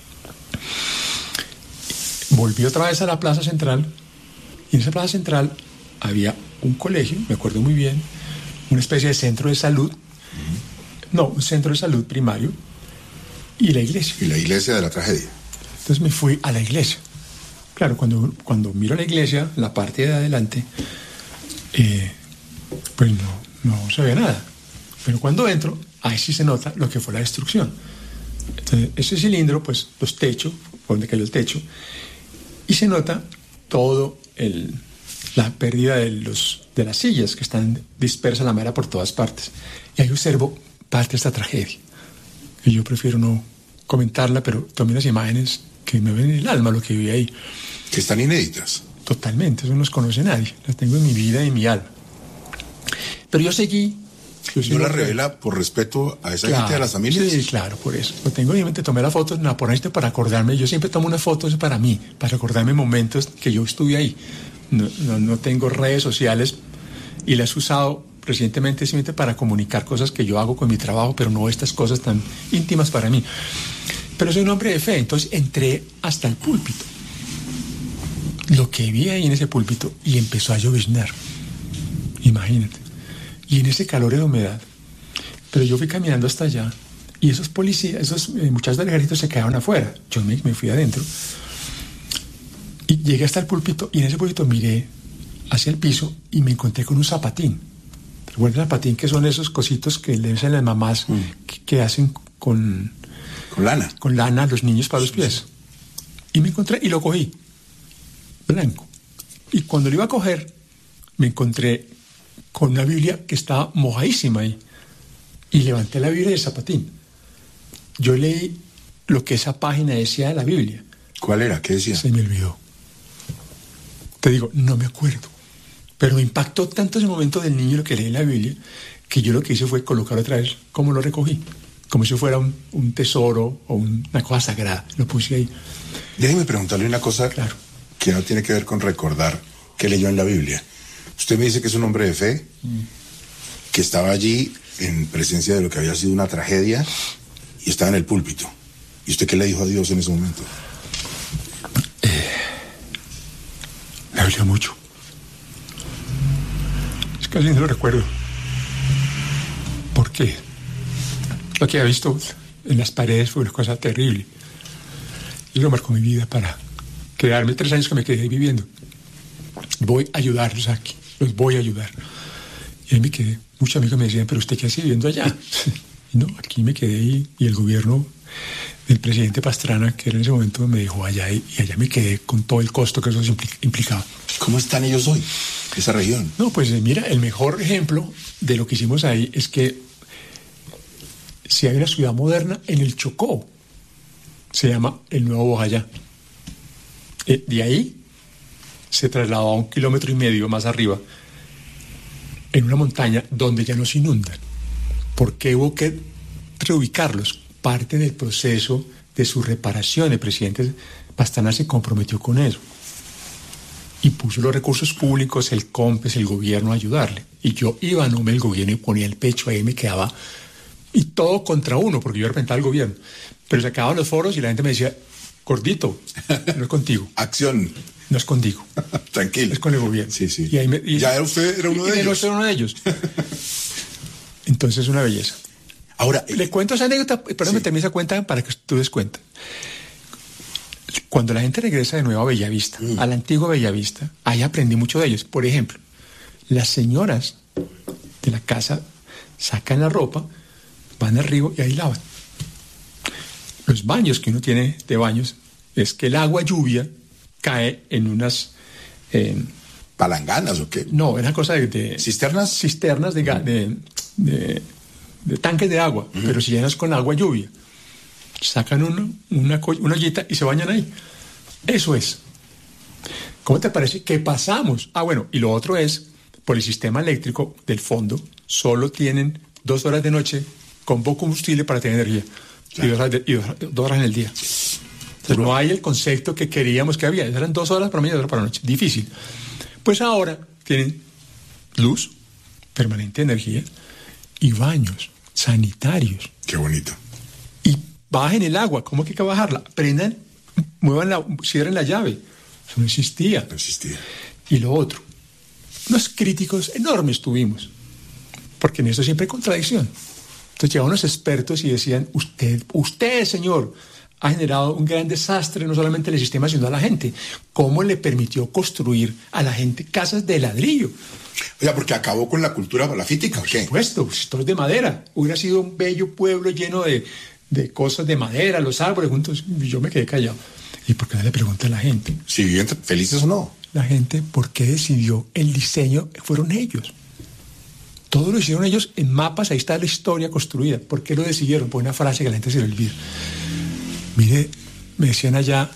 Speaker 1: Volví otra vez a la plaza central, y en esa plaza central había un colegio, me acuerdo muy bien, una especie de centro de salud, no, un centro de salud primario, y la iglesia.
Speaker 2: Y la iglesia de la tragedia.
Speaker 1: Entonces me fui a la iglesia. Claro, cuando, cuando miro la iglesia, la parte de adelante, eh, pues no, no se ve nada. Pero cuando entro, ahí sí se nota lo que fue la destrucción. Entonces, ese cilindro, pues los techos, por donde cayó el techo, y se nota todo el, la pérdida de, los, de las sillas que están dispersas la madera por todas partes. Y ahí observo parte de esta tragedia. Y yo prefiero no comentarla, pero tomé unas imágenes que me ven en el alma lo que vi ahí.
Speaker 2: Que están inéditas.
Speaker 1: Totalmente, eso no los conoce nadie. Las tengo en mi vida y en mi alma. Pero yo seguí.
Speaker 2: Yo ¿No la revela por respeto a esa claro, gente, a las familias?
Speaker 1: Sí, claro, por eso. Lo tengo en mi mente, tomé la foto no, por esto para acordarme. Yo siempre tomo unas fotos para mí, para recordarme momentos que yo estuve ahí. No, no, no tengo redes sociales y las he usado recientemente simplemente para comunicar cosas que yo hago con mi trabajo, pero no estas cosas tan íntimas para mí. Pero soy un hombre de fe, entonces entré hasta el púlpito. Lo que vi ahí en ese púlpito y empezó a lloviznar. Imagínate. Y en ese calor y humedad, Pero yo fui caminando hasta allá y esos policías, esos eh, muchachos del ejército se quedaron afuera. Yo me, me fui adentro y llegué hasta el púlpito y en ese púlpito miré hacia el piso y me encontré con un zapatín. ¿Recuerdan el zapatín? Que son esos cositos que le usan las mamás mm. que, que hacen con...
Speaker 2: Con lana.
Speaker 1: Con lana a los niños para los pies. Y me encontré y lo cogí. Blanco. Y cuando lo iba a coger, me encontré con una Biblia que estaba mojadísima ahí. Y levanté la Biblia del zapatín. Yo leí lo que esa página decía de la Biblia.
Speaker 2: ¿Cuál era? ¿Qué decía?
Speaker 1: Se me olvidó. Te digo, no me acuerdo. Pero me impactó tanto ese momento del niño lo que leí en la Biblia, que yo lo que hice fue colocar otra vez como lo recogí. Como si fuera un, un tesoro o un, una cosa sagrada. Lo puse ahí.
Speaker 2: Déjeme preguntarle una cosa
Speaker 1: claro.
Speaker 2: que no tiene que ver con recordar qué leyó en la Biblia. Usted me dice que es un hombre de fe, mm. que estaba allí en presencia de lo que había sido una tragedia y estaba en el púlpito. ¿Y usted qué le dijo a Dios en ese momento?
Speaker 1: Eh, me dolió mucho. Es que casi no lo recuerdo. ¿Por qué? Lo que había visto en las paredes fue una cosa terrible. Y lo marcó mi vida para quedarme tres años que me quedé viviendo. Voy a ayudarlos aquí, los voy a ayudar. Y ahí me quedé. Muchos amigos me decían, pero ¿usted qué hace viviendo allá? Y no, aquí me quedé y, y el gobierno del presidente Pastrana, que era en ese momento, me dejó allá y, y allá me quedé con todo el costo que eso implicaba.
Speaker 2: ¿Cómo están ellos hoy, esa región?
Speaker 1: No, pues mira, el mejor ejemplo de lo que hicimos ahí es que si hay una ciudad moderna en el Chocó, se llama el Nuevo Bojayá. Eh, de ahí se trasladó a un kilómetro y medio más arriba, en una montaña donde ya no se inundan. ¿Por qué hubo que reubicarlos? Parte del proceso de su reparación. El presidente Pastrana se comprometió con eso y puso los recursos públicos, el COMPES, el gobierno a ayudarle. Y yo iba a nombre del gobierno y ponía el pecho ahí, me quedaba, y todo contra uno, porque yo representaba al gobierno. Pero se acababan los foros y la gente me decía, gordito, no es contigo.
Speaker 2: Acción.
Speaker 1: No es contigo.
Speaker 2: Tranquilo.
Speaker 1: Es con el gobierno.
Speaker 2: Sí, sí.
Speaker 1: Y ahí me, y,
Speaker 2: ya era usted era uno de ellos.
Speaker 1: Era uno de ellos. Entonces, una belleza.
Speaker 2: Ahora,
Speaker 1: le cuento esa anécdota, pero sí. me termine esa cuenta para que tú des cuenta. Cuando la gente regresa de nuevo a Bellavista, mm. a la antigua Bellavista, ahí aprendí mucho de ellos. Por ejemplo, las señoras de la casa sacan la ropa, van al río y ahí lavan. Los baños que uno tiene de baños es que el agua lluvia cae en unas... Eh,
Speaker 2: ¿palanganas o qué?
Speaker 1: No, era cosa de... de
Speaker 2: ¿Cisternas?
Speaker 1: Cisternas de, de, de, de tanques de agua, uh-huh. pero si llenas con agua lluvia. Sacan uno, una, una ollita y se bañan ahí. Eso es. ¿Cómo te parece que pasamos? Ah, bueno, y lo otro es, por el sistema eléctrico del fondo, solo tienen dos horas de noche con poco combustible para tener energía. Claro. Y, dos horas de, y dos, dos horas en el día. Entonces, no hay el concepto que queríamos que había. Eran dos horas para mañana y dos horas para la noche. Difícil. Pues ahora tienen luz, permanente energía, y baños sanitarios.
Speaker 2: Qué bonito.
Speaker 1: Y bajen el agua. ¿Cómo que hay que bajarla? Prendan, muevan la, cierren la llave. Eso no existía.
Speaker 2: No existía.
Speaker 1: Y lo otro, unos críticos enormes tuvimos, porque en eso siempre hay contradicción. Entonces llegaban unos expertos y decían, usted, usted, señor, ha generado un gran desastre, no solamente en el sistema, sino a la gente. ¿Cómo le permitió construir a la gente casas de ladrillo?
Speaker 2: O sea, porque acabó con la cultura palafítica, ¿o qué?
Speaker 1: Por supuesto, esto es de madera. Hubiera sido un bello pueblo lleno de, de cosas de madera, los árboles juntos. Y yo me quedé callado. ¿Y por qué no le pregunté a la gente?
Speaker 2: Si viven felices o no.
Speaker 1: La gente, ¿por qué decidió el diseño? Fueron ellos. Todo lo hicieron ellos en mapas, ahí está la historia construida. ¿Por qué lo decidieron? Por una frase que a la gente se le olvida. Mire, me decían allá,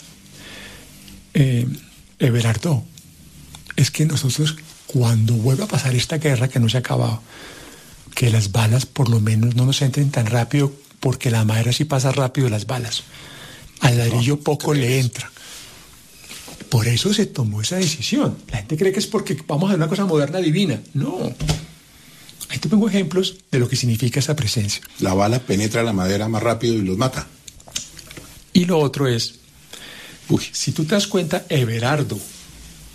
Speaker 1: eh, Everardo, es que nosotros, cuando vuelva a pasar esta guerra que no se ha acabado, que las balas por lo menos no nos entren tan rápido, porque la madera sí pasa rápido las balas. Al ladrillo no, poco le entra. Por eso se tomó esa decisión. La gente cree que es porque vamos a hacer una cosa moderna divina. No. Ahí te pongo ejemplos de lo que significa esa presencia.
Speaker 2: La bala penetra la madera más rápido y los mata.
Speaker 1: Y lo otro es, uy, si tú te das cuenta, Everardo,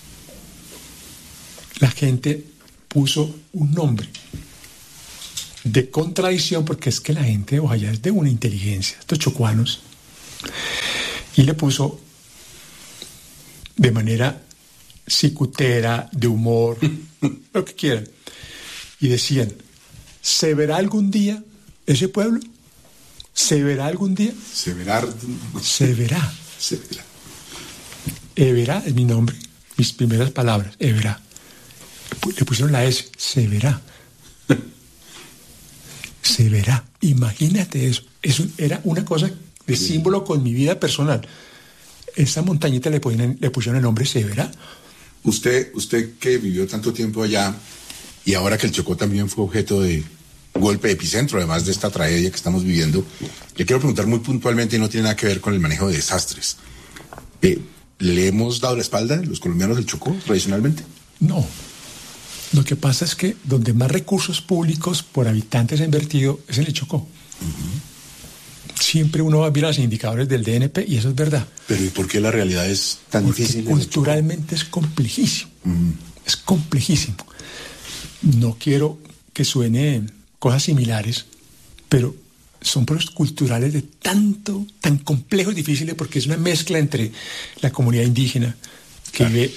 Speaker 1: la gente puso un nombre de contradicción, porque es que la gente de Bojayá es de una inteligencia, estos chocuanos, y le puso de manera cicutera, de humor, lo que quieran, y decían, ¿se verá algún día ese pueblo? ¿Se verá algún día?
Speaker 2: Se verá.
Speaker 1: Se verá.
Speaker 2: Se verá.
Speaker 1: Everá es mi nombre, mis primeras palabras, Everá. Le pusieron la S, se verá. Se verá. Imagínate eso. Eso era una cosa de símbolo con mi vida personal. Esa montañita le, ponen, le pusieron el nombre Se verá.
Speaker 2: Usted, usted que vivió tanto tiempo allá y ahora que el Chocó también fue objeto de golpe de epicentro, además de esta tragedia que estamos viviendo, le quiero preguntar muy puntualmente, y no tiene nada que ver con el manejo de desastres. Eh, ¿Le hemos dado la espalda los colombianos del Chocó tradicionalmente?
Speaker 1: No. Lo que pasa es que donde más recursos públicos por habitantes ha invertido es en el Chocó. Uh-huh. Siempre uno va a ver los indicadores del D N P y eso es verdad.
Speaker 2: Pero ¿y por qué la realidad es tan
Speaker 1: Porque
Speaker 2: difícil?
Speaker 1: Culturalmente es complejísimo. Uh-huh. Es complejísimo. No quiero que suene cosas similares, pero son procesos culturales de tanto, tan complejos y difíciles, porque es una mezcla entre la comunidad indígena que claro. vive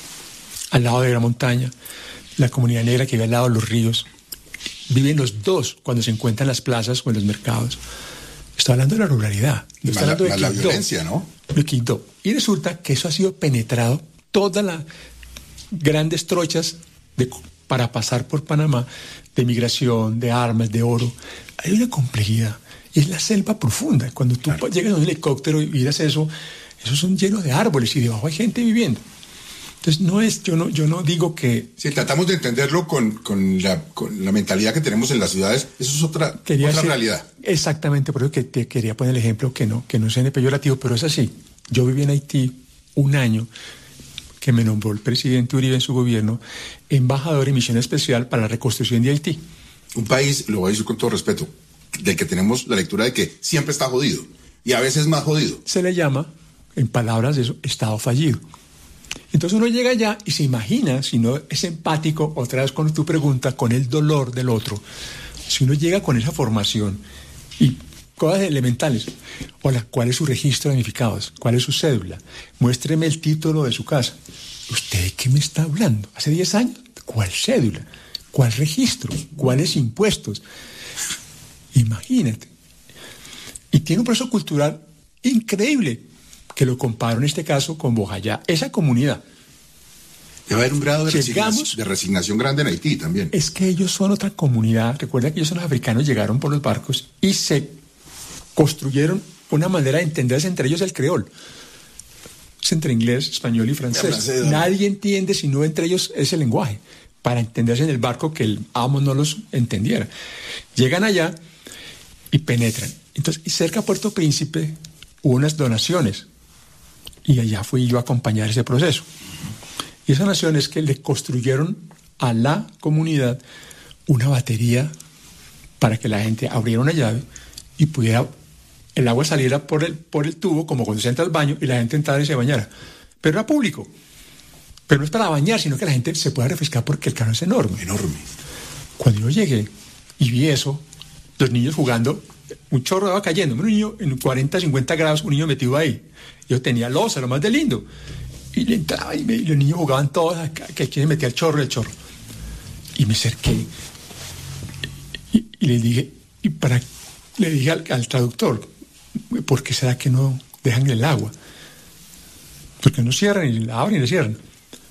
Speaker 1: al lado de la montaña, la comunidad negra que vive al lado de los ríos. Viven los dos cuando se encuentran en las plazas o en los mercados. Estoy hablando de la ruralidad.
Speaker 2: Y
Speaker 1: Estoy hablando de
Speaker 2: la violencia, ¿no?
Speaker 1: De Quito. Y resulta que eso ha sido penetrado, todas las grandes trochas de, para pasar por Panamá, de migración, de armas, de oro. Hay una complejidad. Y es la selva profunda. Cuando tú claro. llegas a un helicóptero y miras eso, esos son llenos de árboles y debajo hay gente viviendo. Entonces, no es, yo no, yo no digo que...
Speaker 2: Si tratamos de entenderlo con, con, la, con la mentalidad que tenemos en las ciudades, eso es otra, otra
Speaker 1: ser,
Speaker 2: realidad.
Speaker 1: Exactamente, por eso que te quería poner el ejemplo que no, que no sea peyorativo, pero es así. Yo viví en Haití un año, que me nombró el presidente Uribe en su gobierno, embajador en misión especial para la reconstrucción de Haití.
Speaker 2: Un país, lo voy a decir con todo respeto, del que tenemos la lectura de que siempre está jodido, y a veces más jodido.
Speaker 1: Se le llama, en palabras de eso, Estado fallido. Entonces uno llega allá y se imagina, si no es empático, otra vez con tu pregunta, con el dolor del otro, si uno llega con esa formación y cosas elementales, hola, ¿cuál es su registro de damnificados? ¿Cuál es su cédula? Muéstreme el título de su casa. ¿Usted de qué me está hablando? ¿Hace diez años? ¿Cuál cédula? ¿Cuál registro? ¿Cuáles impuestos? Imagínate. Y tiene un proceso cultural increíble, que lo comparo en este caso con Bojayá, esa comunidad.
Speaker 2: Debe haber un grado de, Llegamos, resignación, de resignación grande en Haití también.
Speaker 1: Es que ellos son otra comunidad. Recuerda que ellos son los africanos, llegaron por los barcos y se construyeron una manera de entenderse entre ellos el creol. Es entre inglés, español y francés. Francés, Nadie entiende si no entre ellos ese lenguaje, para entenderse en el barco que el amo no los entendiera. Llegan allá y penetran. Entonces, y cerca a Puerto Príncipe hubo unas donaciones. Y allá fui yo a acompañar ese proceso. Y esa nación es que le construyeron a la comunidad una batería para que la gente abriera una llave y pudiera, el agua saliera por el, por el tubo, como cuando se entra al baño, y la gente entrara y se bañara. Pero era público. Pero no es para bañar, sino que la gente se pueda refrescar porque el canal es enorme.
Speaker 2: Enorme.
Speaker 1: Cuando yo llegué y vi eso, los niños jugando, un chorro de agua cayendo, un niño en cuarenta, cincuenta grados, un niño metido ahí. Yo tenía loza, lo más de lindo. Y le entraba y, me, y los niños jugaban todos, que aquí me metía el chorro, el chorro. Y me acerqué y, y le dije, y para, le dije al, al traductor, ¿por qué será que no dejan el agua? Porque no cierran y la abren y la cierran.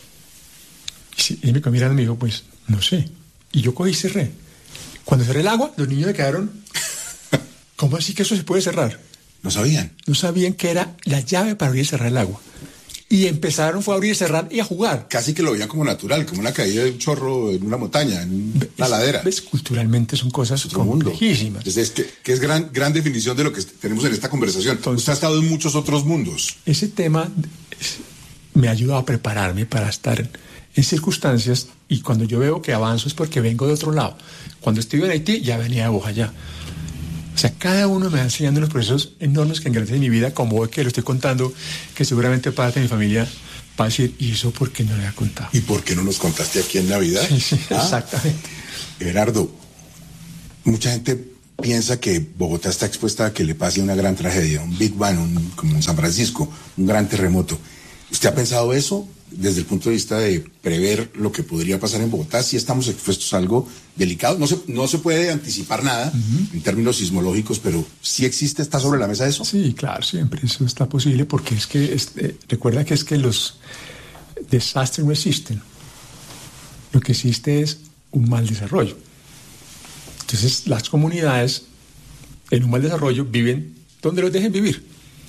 Speaker 1: Y me mirando y me dijo, pues, no sé. Y yo cogí y cerré. Cuando cerré el agua, los niños me quedaron, ¿cómo así que eso se puede cerrar?
Speaker 2: No sabían.
Speaker 1: No sabían que era la llave para abrir y cerrar el agua. Y empezaron fue a abrir y cerrar y a jugar.
Speaker 2: Casi que lo veían como natural, como una caída de un chorro en una montaña, en una ladera.
Speaker 1: ¿Ves? Culturalmente son cosas complejísimas.
Speaker 2: Es, es que, que es gran, gran definición de lo que tenemos en esta conversación. Entonces, usted ha estado en muchos otros mundos.
Speaker 1: Ese tema es, me ha ayudado a prepararme para estar en circunstancias, y cuando yo veo que avanzo es porque vengo de otro lado. Cuando estuve en Haití ya venía de Bojayá. O sea, cada uno me va enseñando unos procesos enormes que engrandecen mi vida, como hoy que lo estoy contando, que seguramente parte de mi familia va a decir, ¿y eso por qué no le ha contado?
Speaker 2: ¿Y por qué no nos contaste aquí en Navidad?
Speaker 1: Sí, sí,
Speaker 2: ¿Ah?
Speaker 1: Exactamente.
Speaker 2: Everardo, Mucha gente piensa que Bogotá está expuesta a que le pase una gran tragedia, un Big Bang, un, como en San Francisco, un gran terremoto. ¿Usted ha pensado eso desde el punto de vista de prever lo que podría pasar en Bogotá? Si estamos expuestos a algo delicado, no se, no se puede anticipar nada uh-huh. en términos sismológicos, pero ¿sí existe, está sobre la mesa eso?
Speaker 1: Sí, claro, siempre eso está posible, porque es que, es, eh, recuerda que es que los desastres no existen. Lo que existe es un mal desarrollo. Entonces, las comunidades en un mal desarrollo viven donde los dejen vivir.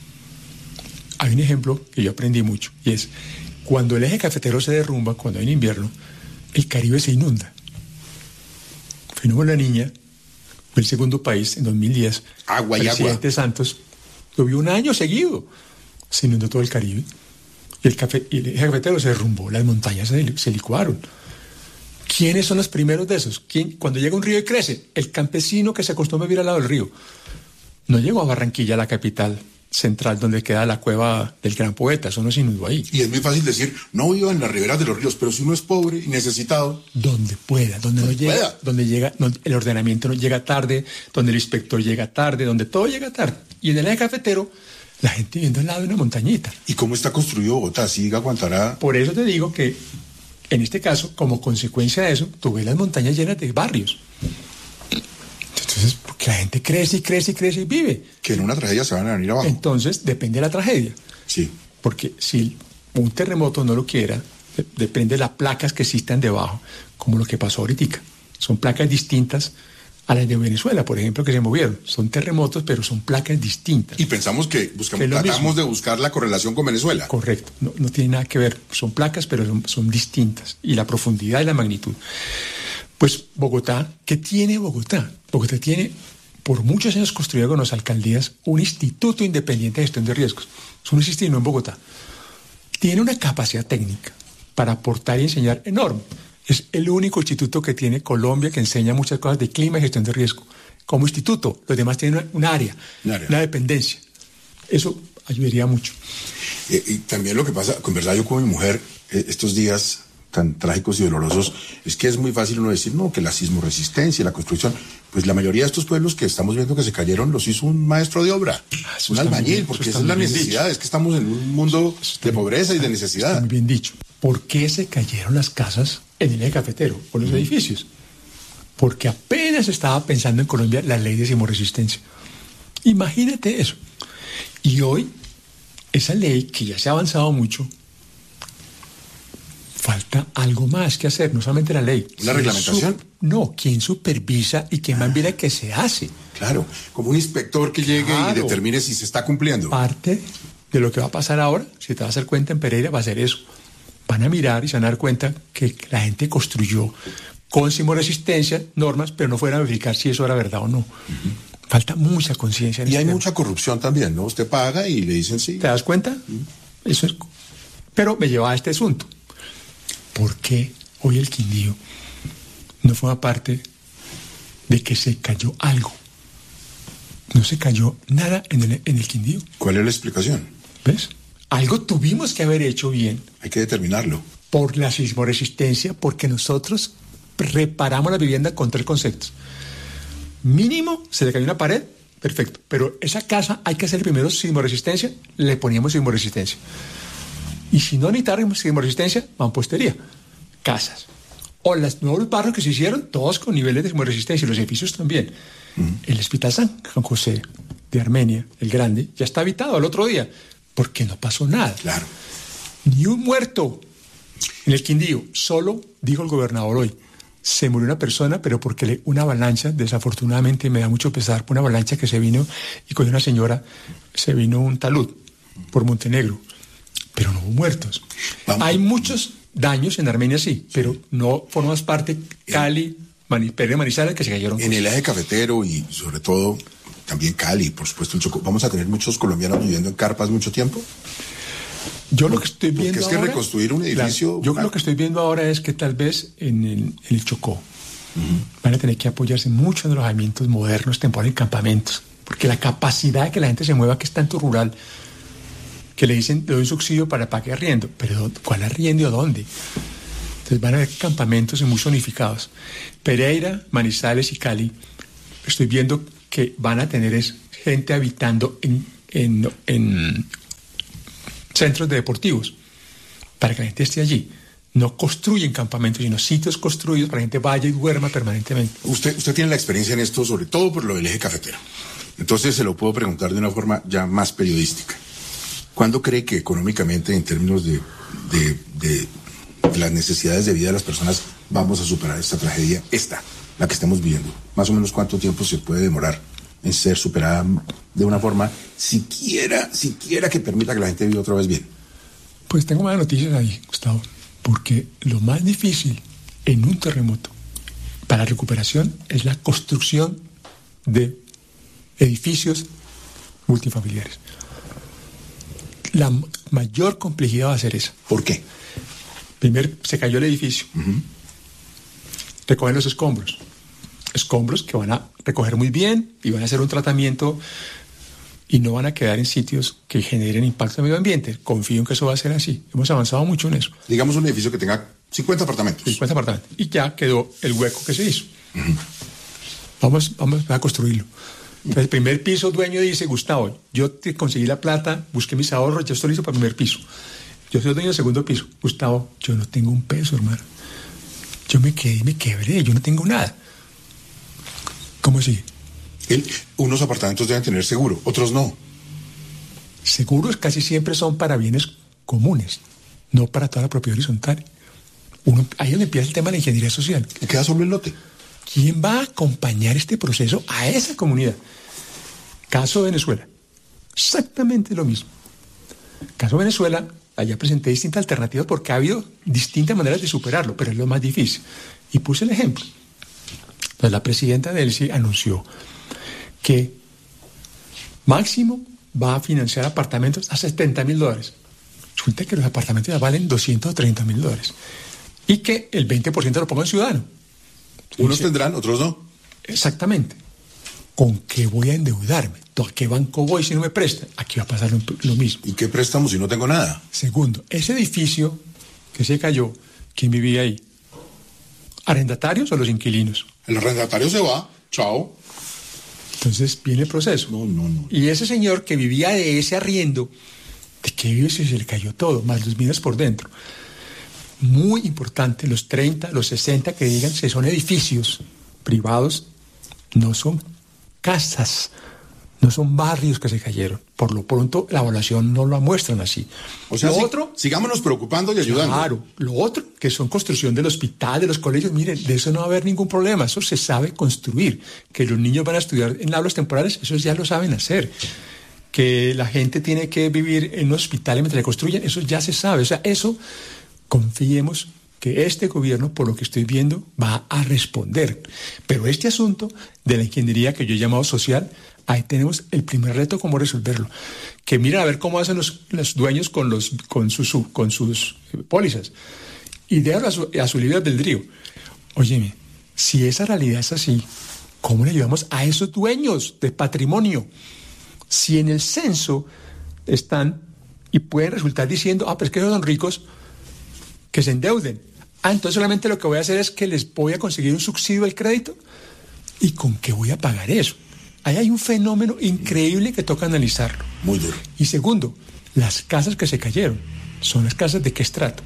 Speaker 1: Hay un ejemplo que yo aprendí mucho, y es cuando el eje cafetero se derrumba, cuando hay un invierno, el Caribe se inunda. Fuimos La Niña, fue el segundo país en dos mil diez.
Speaker 2: Agua y
Speaker 1: agua. El presidente Santos lo vio un año seguido. Se inundó todo el Caribe. Y el, café, y el eje cafetero se derrumbó, las montañas se, se licuaron. ¿Quiénes son los primeros de esos? ¿Quién, cuando llega un río y crece? El campesino que se acostumbra a vivir al lado del río. No llegó a Barranquilla, la capital central, donde queda la cueva del gran poeta. Eso no se inundó ahí.
Speaker 2: Y es muy fácil decir, no vivo en las riberas de los ríos, pero si uno es pobre y necesitado...
Speaker 1: Donde pueda, donde, donde no llega,
Speaker 2: pueda.
Speaker 1: donde llega, donde el ordenamiento no llega tarde, donde el inspector llega tarde, donde todo llega tarde. Y en el eje cafetero, la gente viviendo al lado de una montañita.
Speaker 2: ¿Y cómo está construido Bogotá? ¿Sí aguantará?
Speaker 1: Por eso te digo que, en este caso, como consecuencia de eso, tú ves las montañas llenas de barrios. Entonces, porque la gente crece y crece y crece y vive.
Speaker 2: Que en una tragedia se van a venir abajo.
Speaker 1: Entonces, depende de la tragedia.
Speaker 2: Sí.
Speaker 1: Porque si un terremoto no lo quiera, de- depende de las placas que existan debajo, como lo que pasó ahorita. Son placas distintas a las de Venezuela, por ejemplo, que se movieron. Son terremotos, pero son placas distintas.
Speaker 2: Y pensamos que buscamos,
Speaker 1: Que es lo
Speaker 2: tratamos
Speaker 1: mismo.
Speaker 2: de buscar la correlación con Venezuela.
Speaker 1: Correcto, no, no tiene nada que ver. Son placas, pero son, son distintas. Y la profundidad y la magnitud. Pues Bogotá, ¿qué tiene Bogotá? Bogotá tiene, por muchos años construido con las alcaldías, un instituto independiente de gestión de riesgos. Eso no existe no en Bogotá. Tiene una capacidad técnica para aportar y enseñar enorme. Es el único instituto que tiene Colombia que enseña muchas cosas de clima y gestión de riesgo. Como instituto, los demás tienen una, una área,
Speaker 2: Un área.
Speaker 1: una dependencia. Eso ayudaría mucho.
Speaker 2: Eh, y también lo que pasa, conversaba yo con mi mujer eh, estos días tan trágicos y dolorosos, es que es muy fácil uno decir, no, que la sismoresistencia, la construcción, pues la mayoría de estos pueblos que estamos viendo que se cayeron los hizo un maestro de obra,
Speaker 1: Ah, eso
Speaker 2: un
Speaker 1: está muy
Speaker 2: albañil,
Speaker 1: bien,
Speaker 2: porque
Speaker 1: eso
Speaker 2: esa
Speaker 1: está
Speaker 2: es la
Speaker 1: muy bien
Speaker 2: necesidad,
Speaker 1: dicho.
Speaker 2: es que estamos en un mundo de pobreza y de
Speaker 1: Está
Speaker 2: necesidad.
Speaker 1: muy bien dicho. ¿Por qué se cayeron las casas en el eje cafetero o los edificios? Porque apenas estaba pensando en Colombia la ley de sismoresistencia. Imagínate eso. Y hoy, esa ley, que ya se ha avanzado mucho, falta algo más que hacer, no solamente la ley.
Speaker 2: ¿Una reglamentación?
Speaker 1: Su- no, ¿quién supervisa y quién más mira que se hace?
Speaker 2: Claro, como un inspector que llegue y
Speaker 1: Claro.
Speaker 2: determine si se está cumpliendo.
Speaker 1: Parte de lo que va a pasar ahora, si te vas a dar cuenta en Pereira, va a ser eso. Van a mirar y se van a dar cuenta que la gente construyó con sismoresistencia normas, pero no fueron a verificar si eso era verdad o no. Falta mucha conciencia en
Speaker 2: Y
Speaker 1: este
Speaker 2: hay
Speaker 1: tema.
Speaker 2: mucha corrupción también, ¿no? Usted paga y le dicen sí.
Speaker 1: ¿Te das cuenta? Eso es. Pero me lleva a este asunto. ¿Por qué hoy el Quindío no forma parte de que se cayó algo? No se cayó nada en el, en el Quindío.
Speaker 2: ¿Cuál es la explicación?
Speaker 1: ¿Ves? Algo tuvimos que haber hecho bien
Speaker 2: Hay que determinarlo.
Speaker 1: por la sismoresistencia, porque nosotros reparamos la vivienda con tres conceptos. Mínimo, se le cayó una pared, perfecto. Pero esa casa hay que hacer primero sismoresistencia, le poníamos sismoresistencia. Y si no necesitáramos sismoresistencia, mampostería, casas. O los nuevos barrios que se hicieron, todos con niveles de sismoresistencia, y los edificios también. El Hospital San José de Armenia, el grande, ya está habitado al otro día, porque no pasó nada.
Speaker 2: Claro.
Speaker 1: Ni un muerto en el Quindío. Solo, dijo el gobernador hoy, se murió una persona, pero porque le, una avalancha, desafortunadamente me da mucho pesar, una avalancha que se vino y cogió una señora, se vino un talud por Montenegro, pero no hubo muertos.
Speaker 2: Vamos.
Speaker 1: Hay muchos daños en Armenia, sí, pero no formas parte Cali, Mani, Pereira, Manizales, que se cayeron.
Speaker 2: En el eje cafetero y sobre todo también Cali, por supuesto el Chocó, ¿vamos a tener muchos colombianos viviendo en carpas mucho tiempo?
Speaker 1: Yo lo que estoy
Speaker 2: Porque
Speaker 1: viendo
Speaker 2: es que
Speaker 1: ahora,
Speaker 2: reconstruir un edificio-
Speaker 1: claro, yo
Speaker 2: una-
Speaker 1: lo que estoy viendo ahora es que tal vez en el, en el Chocó van a tener que apoyarse mucho en los alojamientos modernos, temporales, en campamentos, porque la capacidad de que la gente se mueva, que es tanto rural, que le dicen, le doy un subsidio para pagar arriendo, pero ¿dónde- ¿cuál arriendo y a dónde? Entonces van a haber campamentos muy zonificados. Pereira, Manizales y Cali estoy viendo que van a tener es gente habitando en, en, en centros de deportivos para que la gente esté allí. No construyen campamentos, sino sitios construidos para que la gente vaya y duerma permanentemente.
Speaker 2: Usted, usted tiene la experiencia en esto, sobre todo por lo del eje cafetero. Entonces se lo puedo preguntar de una forma ya más periodística. ¿Cuándo cree que económicamente, en términos de, de, de, de las necesidades de vida de las personas, vamos a superar esta tragedia, esta, la que estamos viviendo? Más o menos, ¿cuánto tiempo se puede demorar en ser superada de una forma siquiera, siquiera que permita que la gente viva otra vez bien?
Speaker 1: Pues tengo malas noticias ahí, Gustavo, porque lo más difícil en un terremoto para la recuperación es la construcción de edificios multifamiliares. La mayor complejidad va a ser esa.
Speaker 2: ¿Por qué?
Speaker 1: Primero, se cayó el edificio. Uh-huh. Recogen los escombros. Escombros que van a recoger muy bien y van a hacer un tratamiento y no van a quedar en sitios que generen impacto en el medio ambiente. Confío en que eso va a ser así. Hemos avanzado mucho en eso.
Speaker 2: Digamos un edificio que tenga cincuenta apartamentos.
Speaker 1: cincuenta apartamentos. Y ya quedó el hueco que se hizo. Uh-huh. Vamos, vamos a construirlo. Entonces, el primer piso, dueño dice, Gustavo, yo te conseguí la plata, busqué mis ahorros, yo estoy listo para el primer piso. Yo soy el dueño del segundo piso. Gustavo, yo no tengo un peso, hermano. Yo me quedé y me quebré, yo no tengo nada. ¿Cómo sigue?
Speaker 2: El, unos apartamentos deben tener seguro, otros no.
Speaker 1: Seguros casi siempre son para bienes comunes, no para toda la propiedad horizontal. Uno, ahí es donde empieza el tema de la ingeniería social.
Speaker 2: ¿Y queda solo el lote?
Speaker 1: ¿Quién va a acompañar este proceso a esa comunidad? Caso Venezuela. Exactamente lo mismo. Caso Venezuela, allá presenté distintas alternativas porque ha habido distintas maneras de superarlo, pero es lo más difícil. Y puse el ejemplo. Entonces, la presidenta Delcy anunció que máximo va a financiar apartamentos a setenta mil dólares. Resulta que los apartamentos ya valen doscientos treinta mil dólares. Y que el veinte por ciento lo ponga el ciudadano.
Speaker 2: Unos tendrán, otros no.
Speaker 1: Exactamente. ¿Con qué voy a endeudarme? ¿A qué banco voy si no me prestan? Aquí va a pasar lo, lo mismo.
Speaker 2: ¿Y qué préstamo si no tengo nada?
Speaker 1: Segundo, ese edificio que se cayó, ¿quién vivía ahí? ¿Arrendatarios o los inquilinos?
Speaker 2: El arrendatario se va, chao.
Speaker 1: Entonces viene el proceso.
Speaker 2: No, no, no.
Speaker 1: Y ese señor que vivía de ese arriendo, ¿de qué vive si se le cayó todo? Más los bienes por dentro. Muy importante, los treinta, los sesenta que digan que son edificios privados, no son casas, no son barrios que se cayeron. Por lo pronto, la evaluación no lo muestran así.
Speaker 2: O sea,
Speaker 1: lo
Speaker 2: sí,
Speaker 1: otro,
Speaker 2: sigámonos preocupando y ayudando.
Speaker 1: Claro, lo otro, que son construcción del hospital, de los colegios, miren, de eso no va a haber ningún problema, eso se sabe construir. Que los niños van a estudiar en aulas temporales, eso ya lo saben hacer. Que la gente tiene que vivir en un hospital mientras le construyen, eso ya se sabe. O sea, eso... Confiemos que este gobierno, por lo que estoy viendo, va a responder. Pero este asunto de la ingeniería que yo he llamado social, ahí tenemos el primer reto, cómo resolverlo. Que miren a ver cómo hacen los, los dueños con, los, con, sus, con sus pólizas. Y déjalo a su, a su libre albedrío. Óyeme, si esa realidad es así, ¿cómo le ayudamos a esos dueños de patrimonio? Si en el censo están y pueden resultar diciendo, ah, pero es que ellos son ricos, que se endeuden. Ah, entonces solamente lo que voy a hacer es que les voy a conseguir un subsidio al crédito. ¿Y con qué voy a pagar eso? Ahí hay un fenómeno increíble que toca analizarlo.
Speaker 2: Muy duro.
Speaker 1: Y segundo, las casas que se cayeron, ¿son las casas de qué estrato?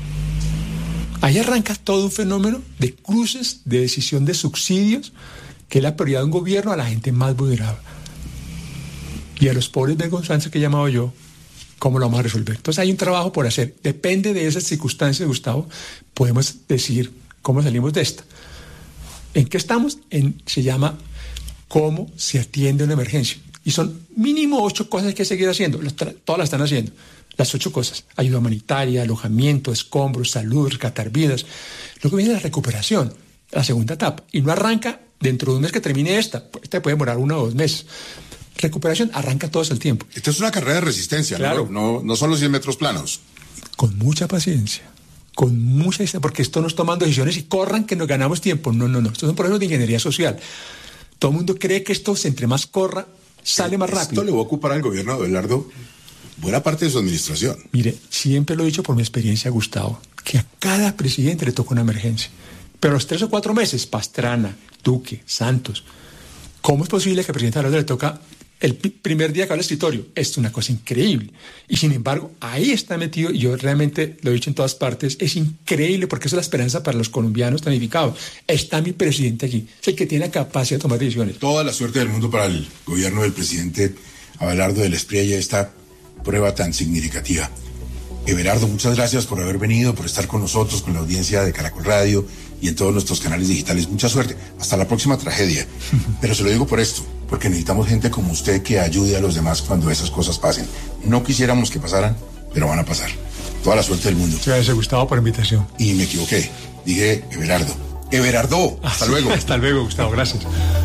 Speaker 1: Ahí arranca todo un fenómeno de cruces, de decisión de subsidios, que es la prioridad de un gobierno a la gente más vulnerable. Y a los pobres vergonzantes que he llamado yo, ¿cómo lo vamos a resolver? Entonces hay un trabajo por hacer. Depende de esas circunstancias, Gustavo, podemos decir cómo salimos de esta. ¿En qué estamos? En, se llama cómo se atiende una emergencia. Y son mínimo ocho cosas que hay que seguir haciendo. Todas las están haciendo. Las ocho cosas. Ayuda humanitaria, alojamiento, escombros, salud, rescatar vidas. Luego viene la recuperación, la segunda etapa. Y no arranca dentro de un mes que termine esta. Esta puede demorar uno o dos meses. Recuperación arranca todo el tiempo.
Speaker 2: Esto es una carrera de resistencia,
Speaker 1: claro.
Speaker 2: ¿no? No, no son los cien metros planos.
Speaker 1: Con mucha paciencia, con mucha... Porque esto no es tomando decisiones y corran que nos ganamos tiempo. No, no, no. Esto es un proceso de ingeniería social. Todo el mundo cree que esto, entre más corra, sale más rápido.
Speaker 2: Esto le va a ocupar al gobierno de Abelardo buena parte de su administración.
Speaker 1: Mire, siempre lo he dicho por mi experiencia, Gustavo, que a cada presidente le toca una emergencia. Pero los tres o cuatro meses, Pastrana, Duque, Santos... ¿Cómo es posible que al presidente Abelardo le toca el primer día que va al escritorio? Esto es una cosa increíble. Y sin embargo, ahí está metido, y yo realmente lo he dicho en todas partes, es increíble porque eso es la esperanza para los colombianos planificados. Está mi presidente aquí, es el que tiene la capacidad de tomar decisiones.
Speaker 2: Toda la suerte del mundo para el gobierno del presidente Abelardo del Espriella, esta prueba tan significativa. Everardo, muchas gracias por haber venido, por estar con nosotros, con la audiencia de Caracol Radio y en todos nuestros canales digitales. Mucha suerte. Hasta la próxima tragedia. Pero se lo digo por esto, porque necesitamos gente como usted que ayude a los demás cuando esas cosas pasen. No quisiéramos que pasaran, pero van a pasar. Toda la suerte del mundo.
Speaker 1: Gracias, Gustavo, por la invitación.
Speaker 2: Y me equivoqué. Dije Everardo. Everardo. Hasta luego.
Speaker 1: Hasta luego, Gustavo. Gracias.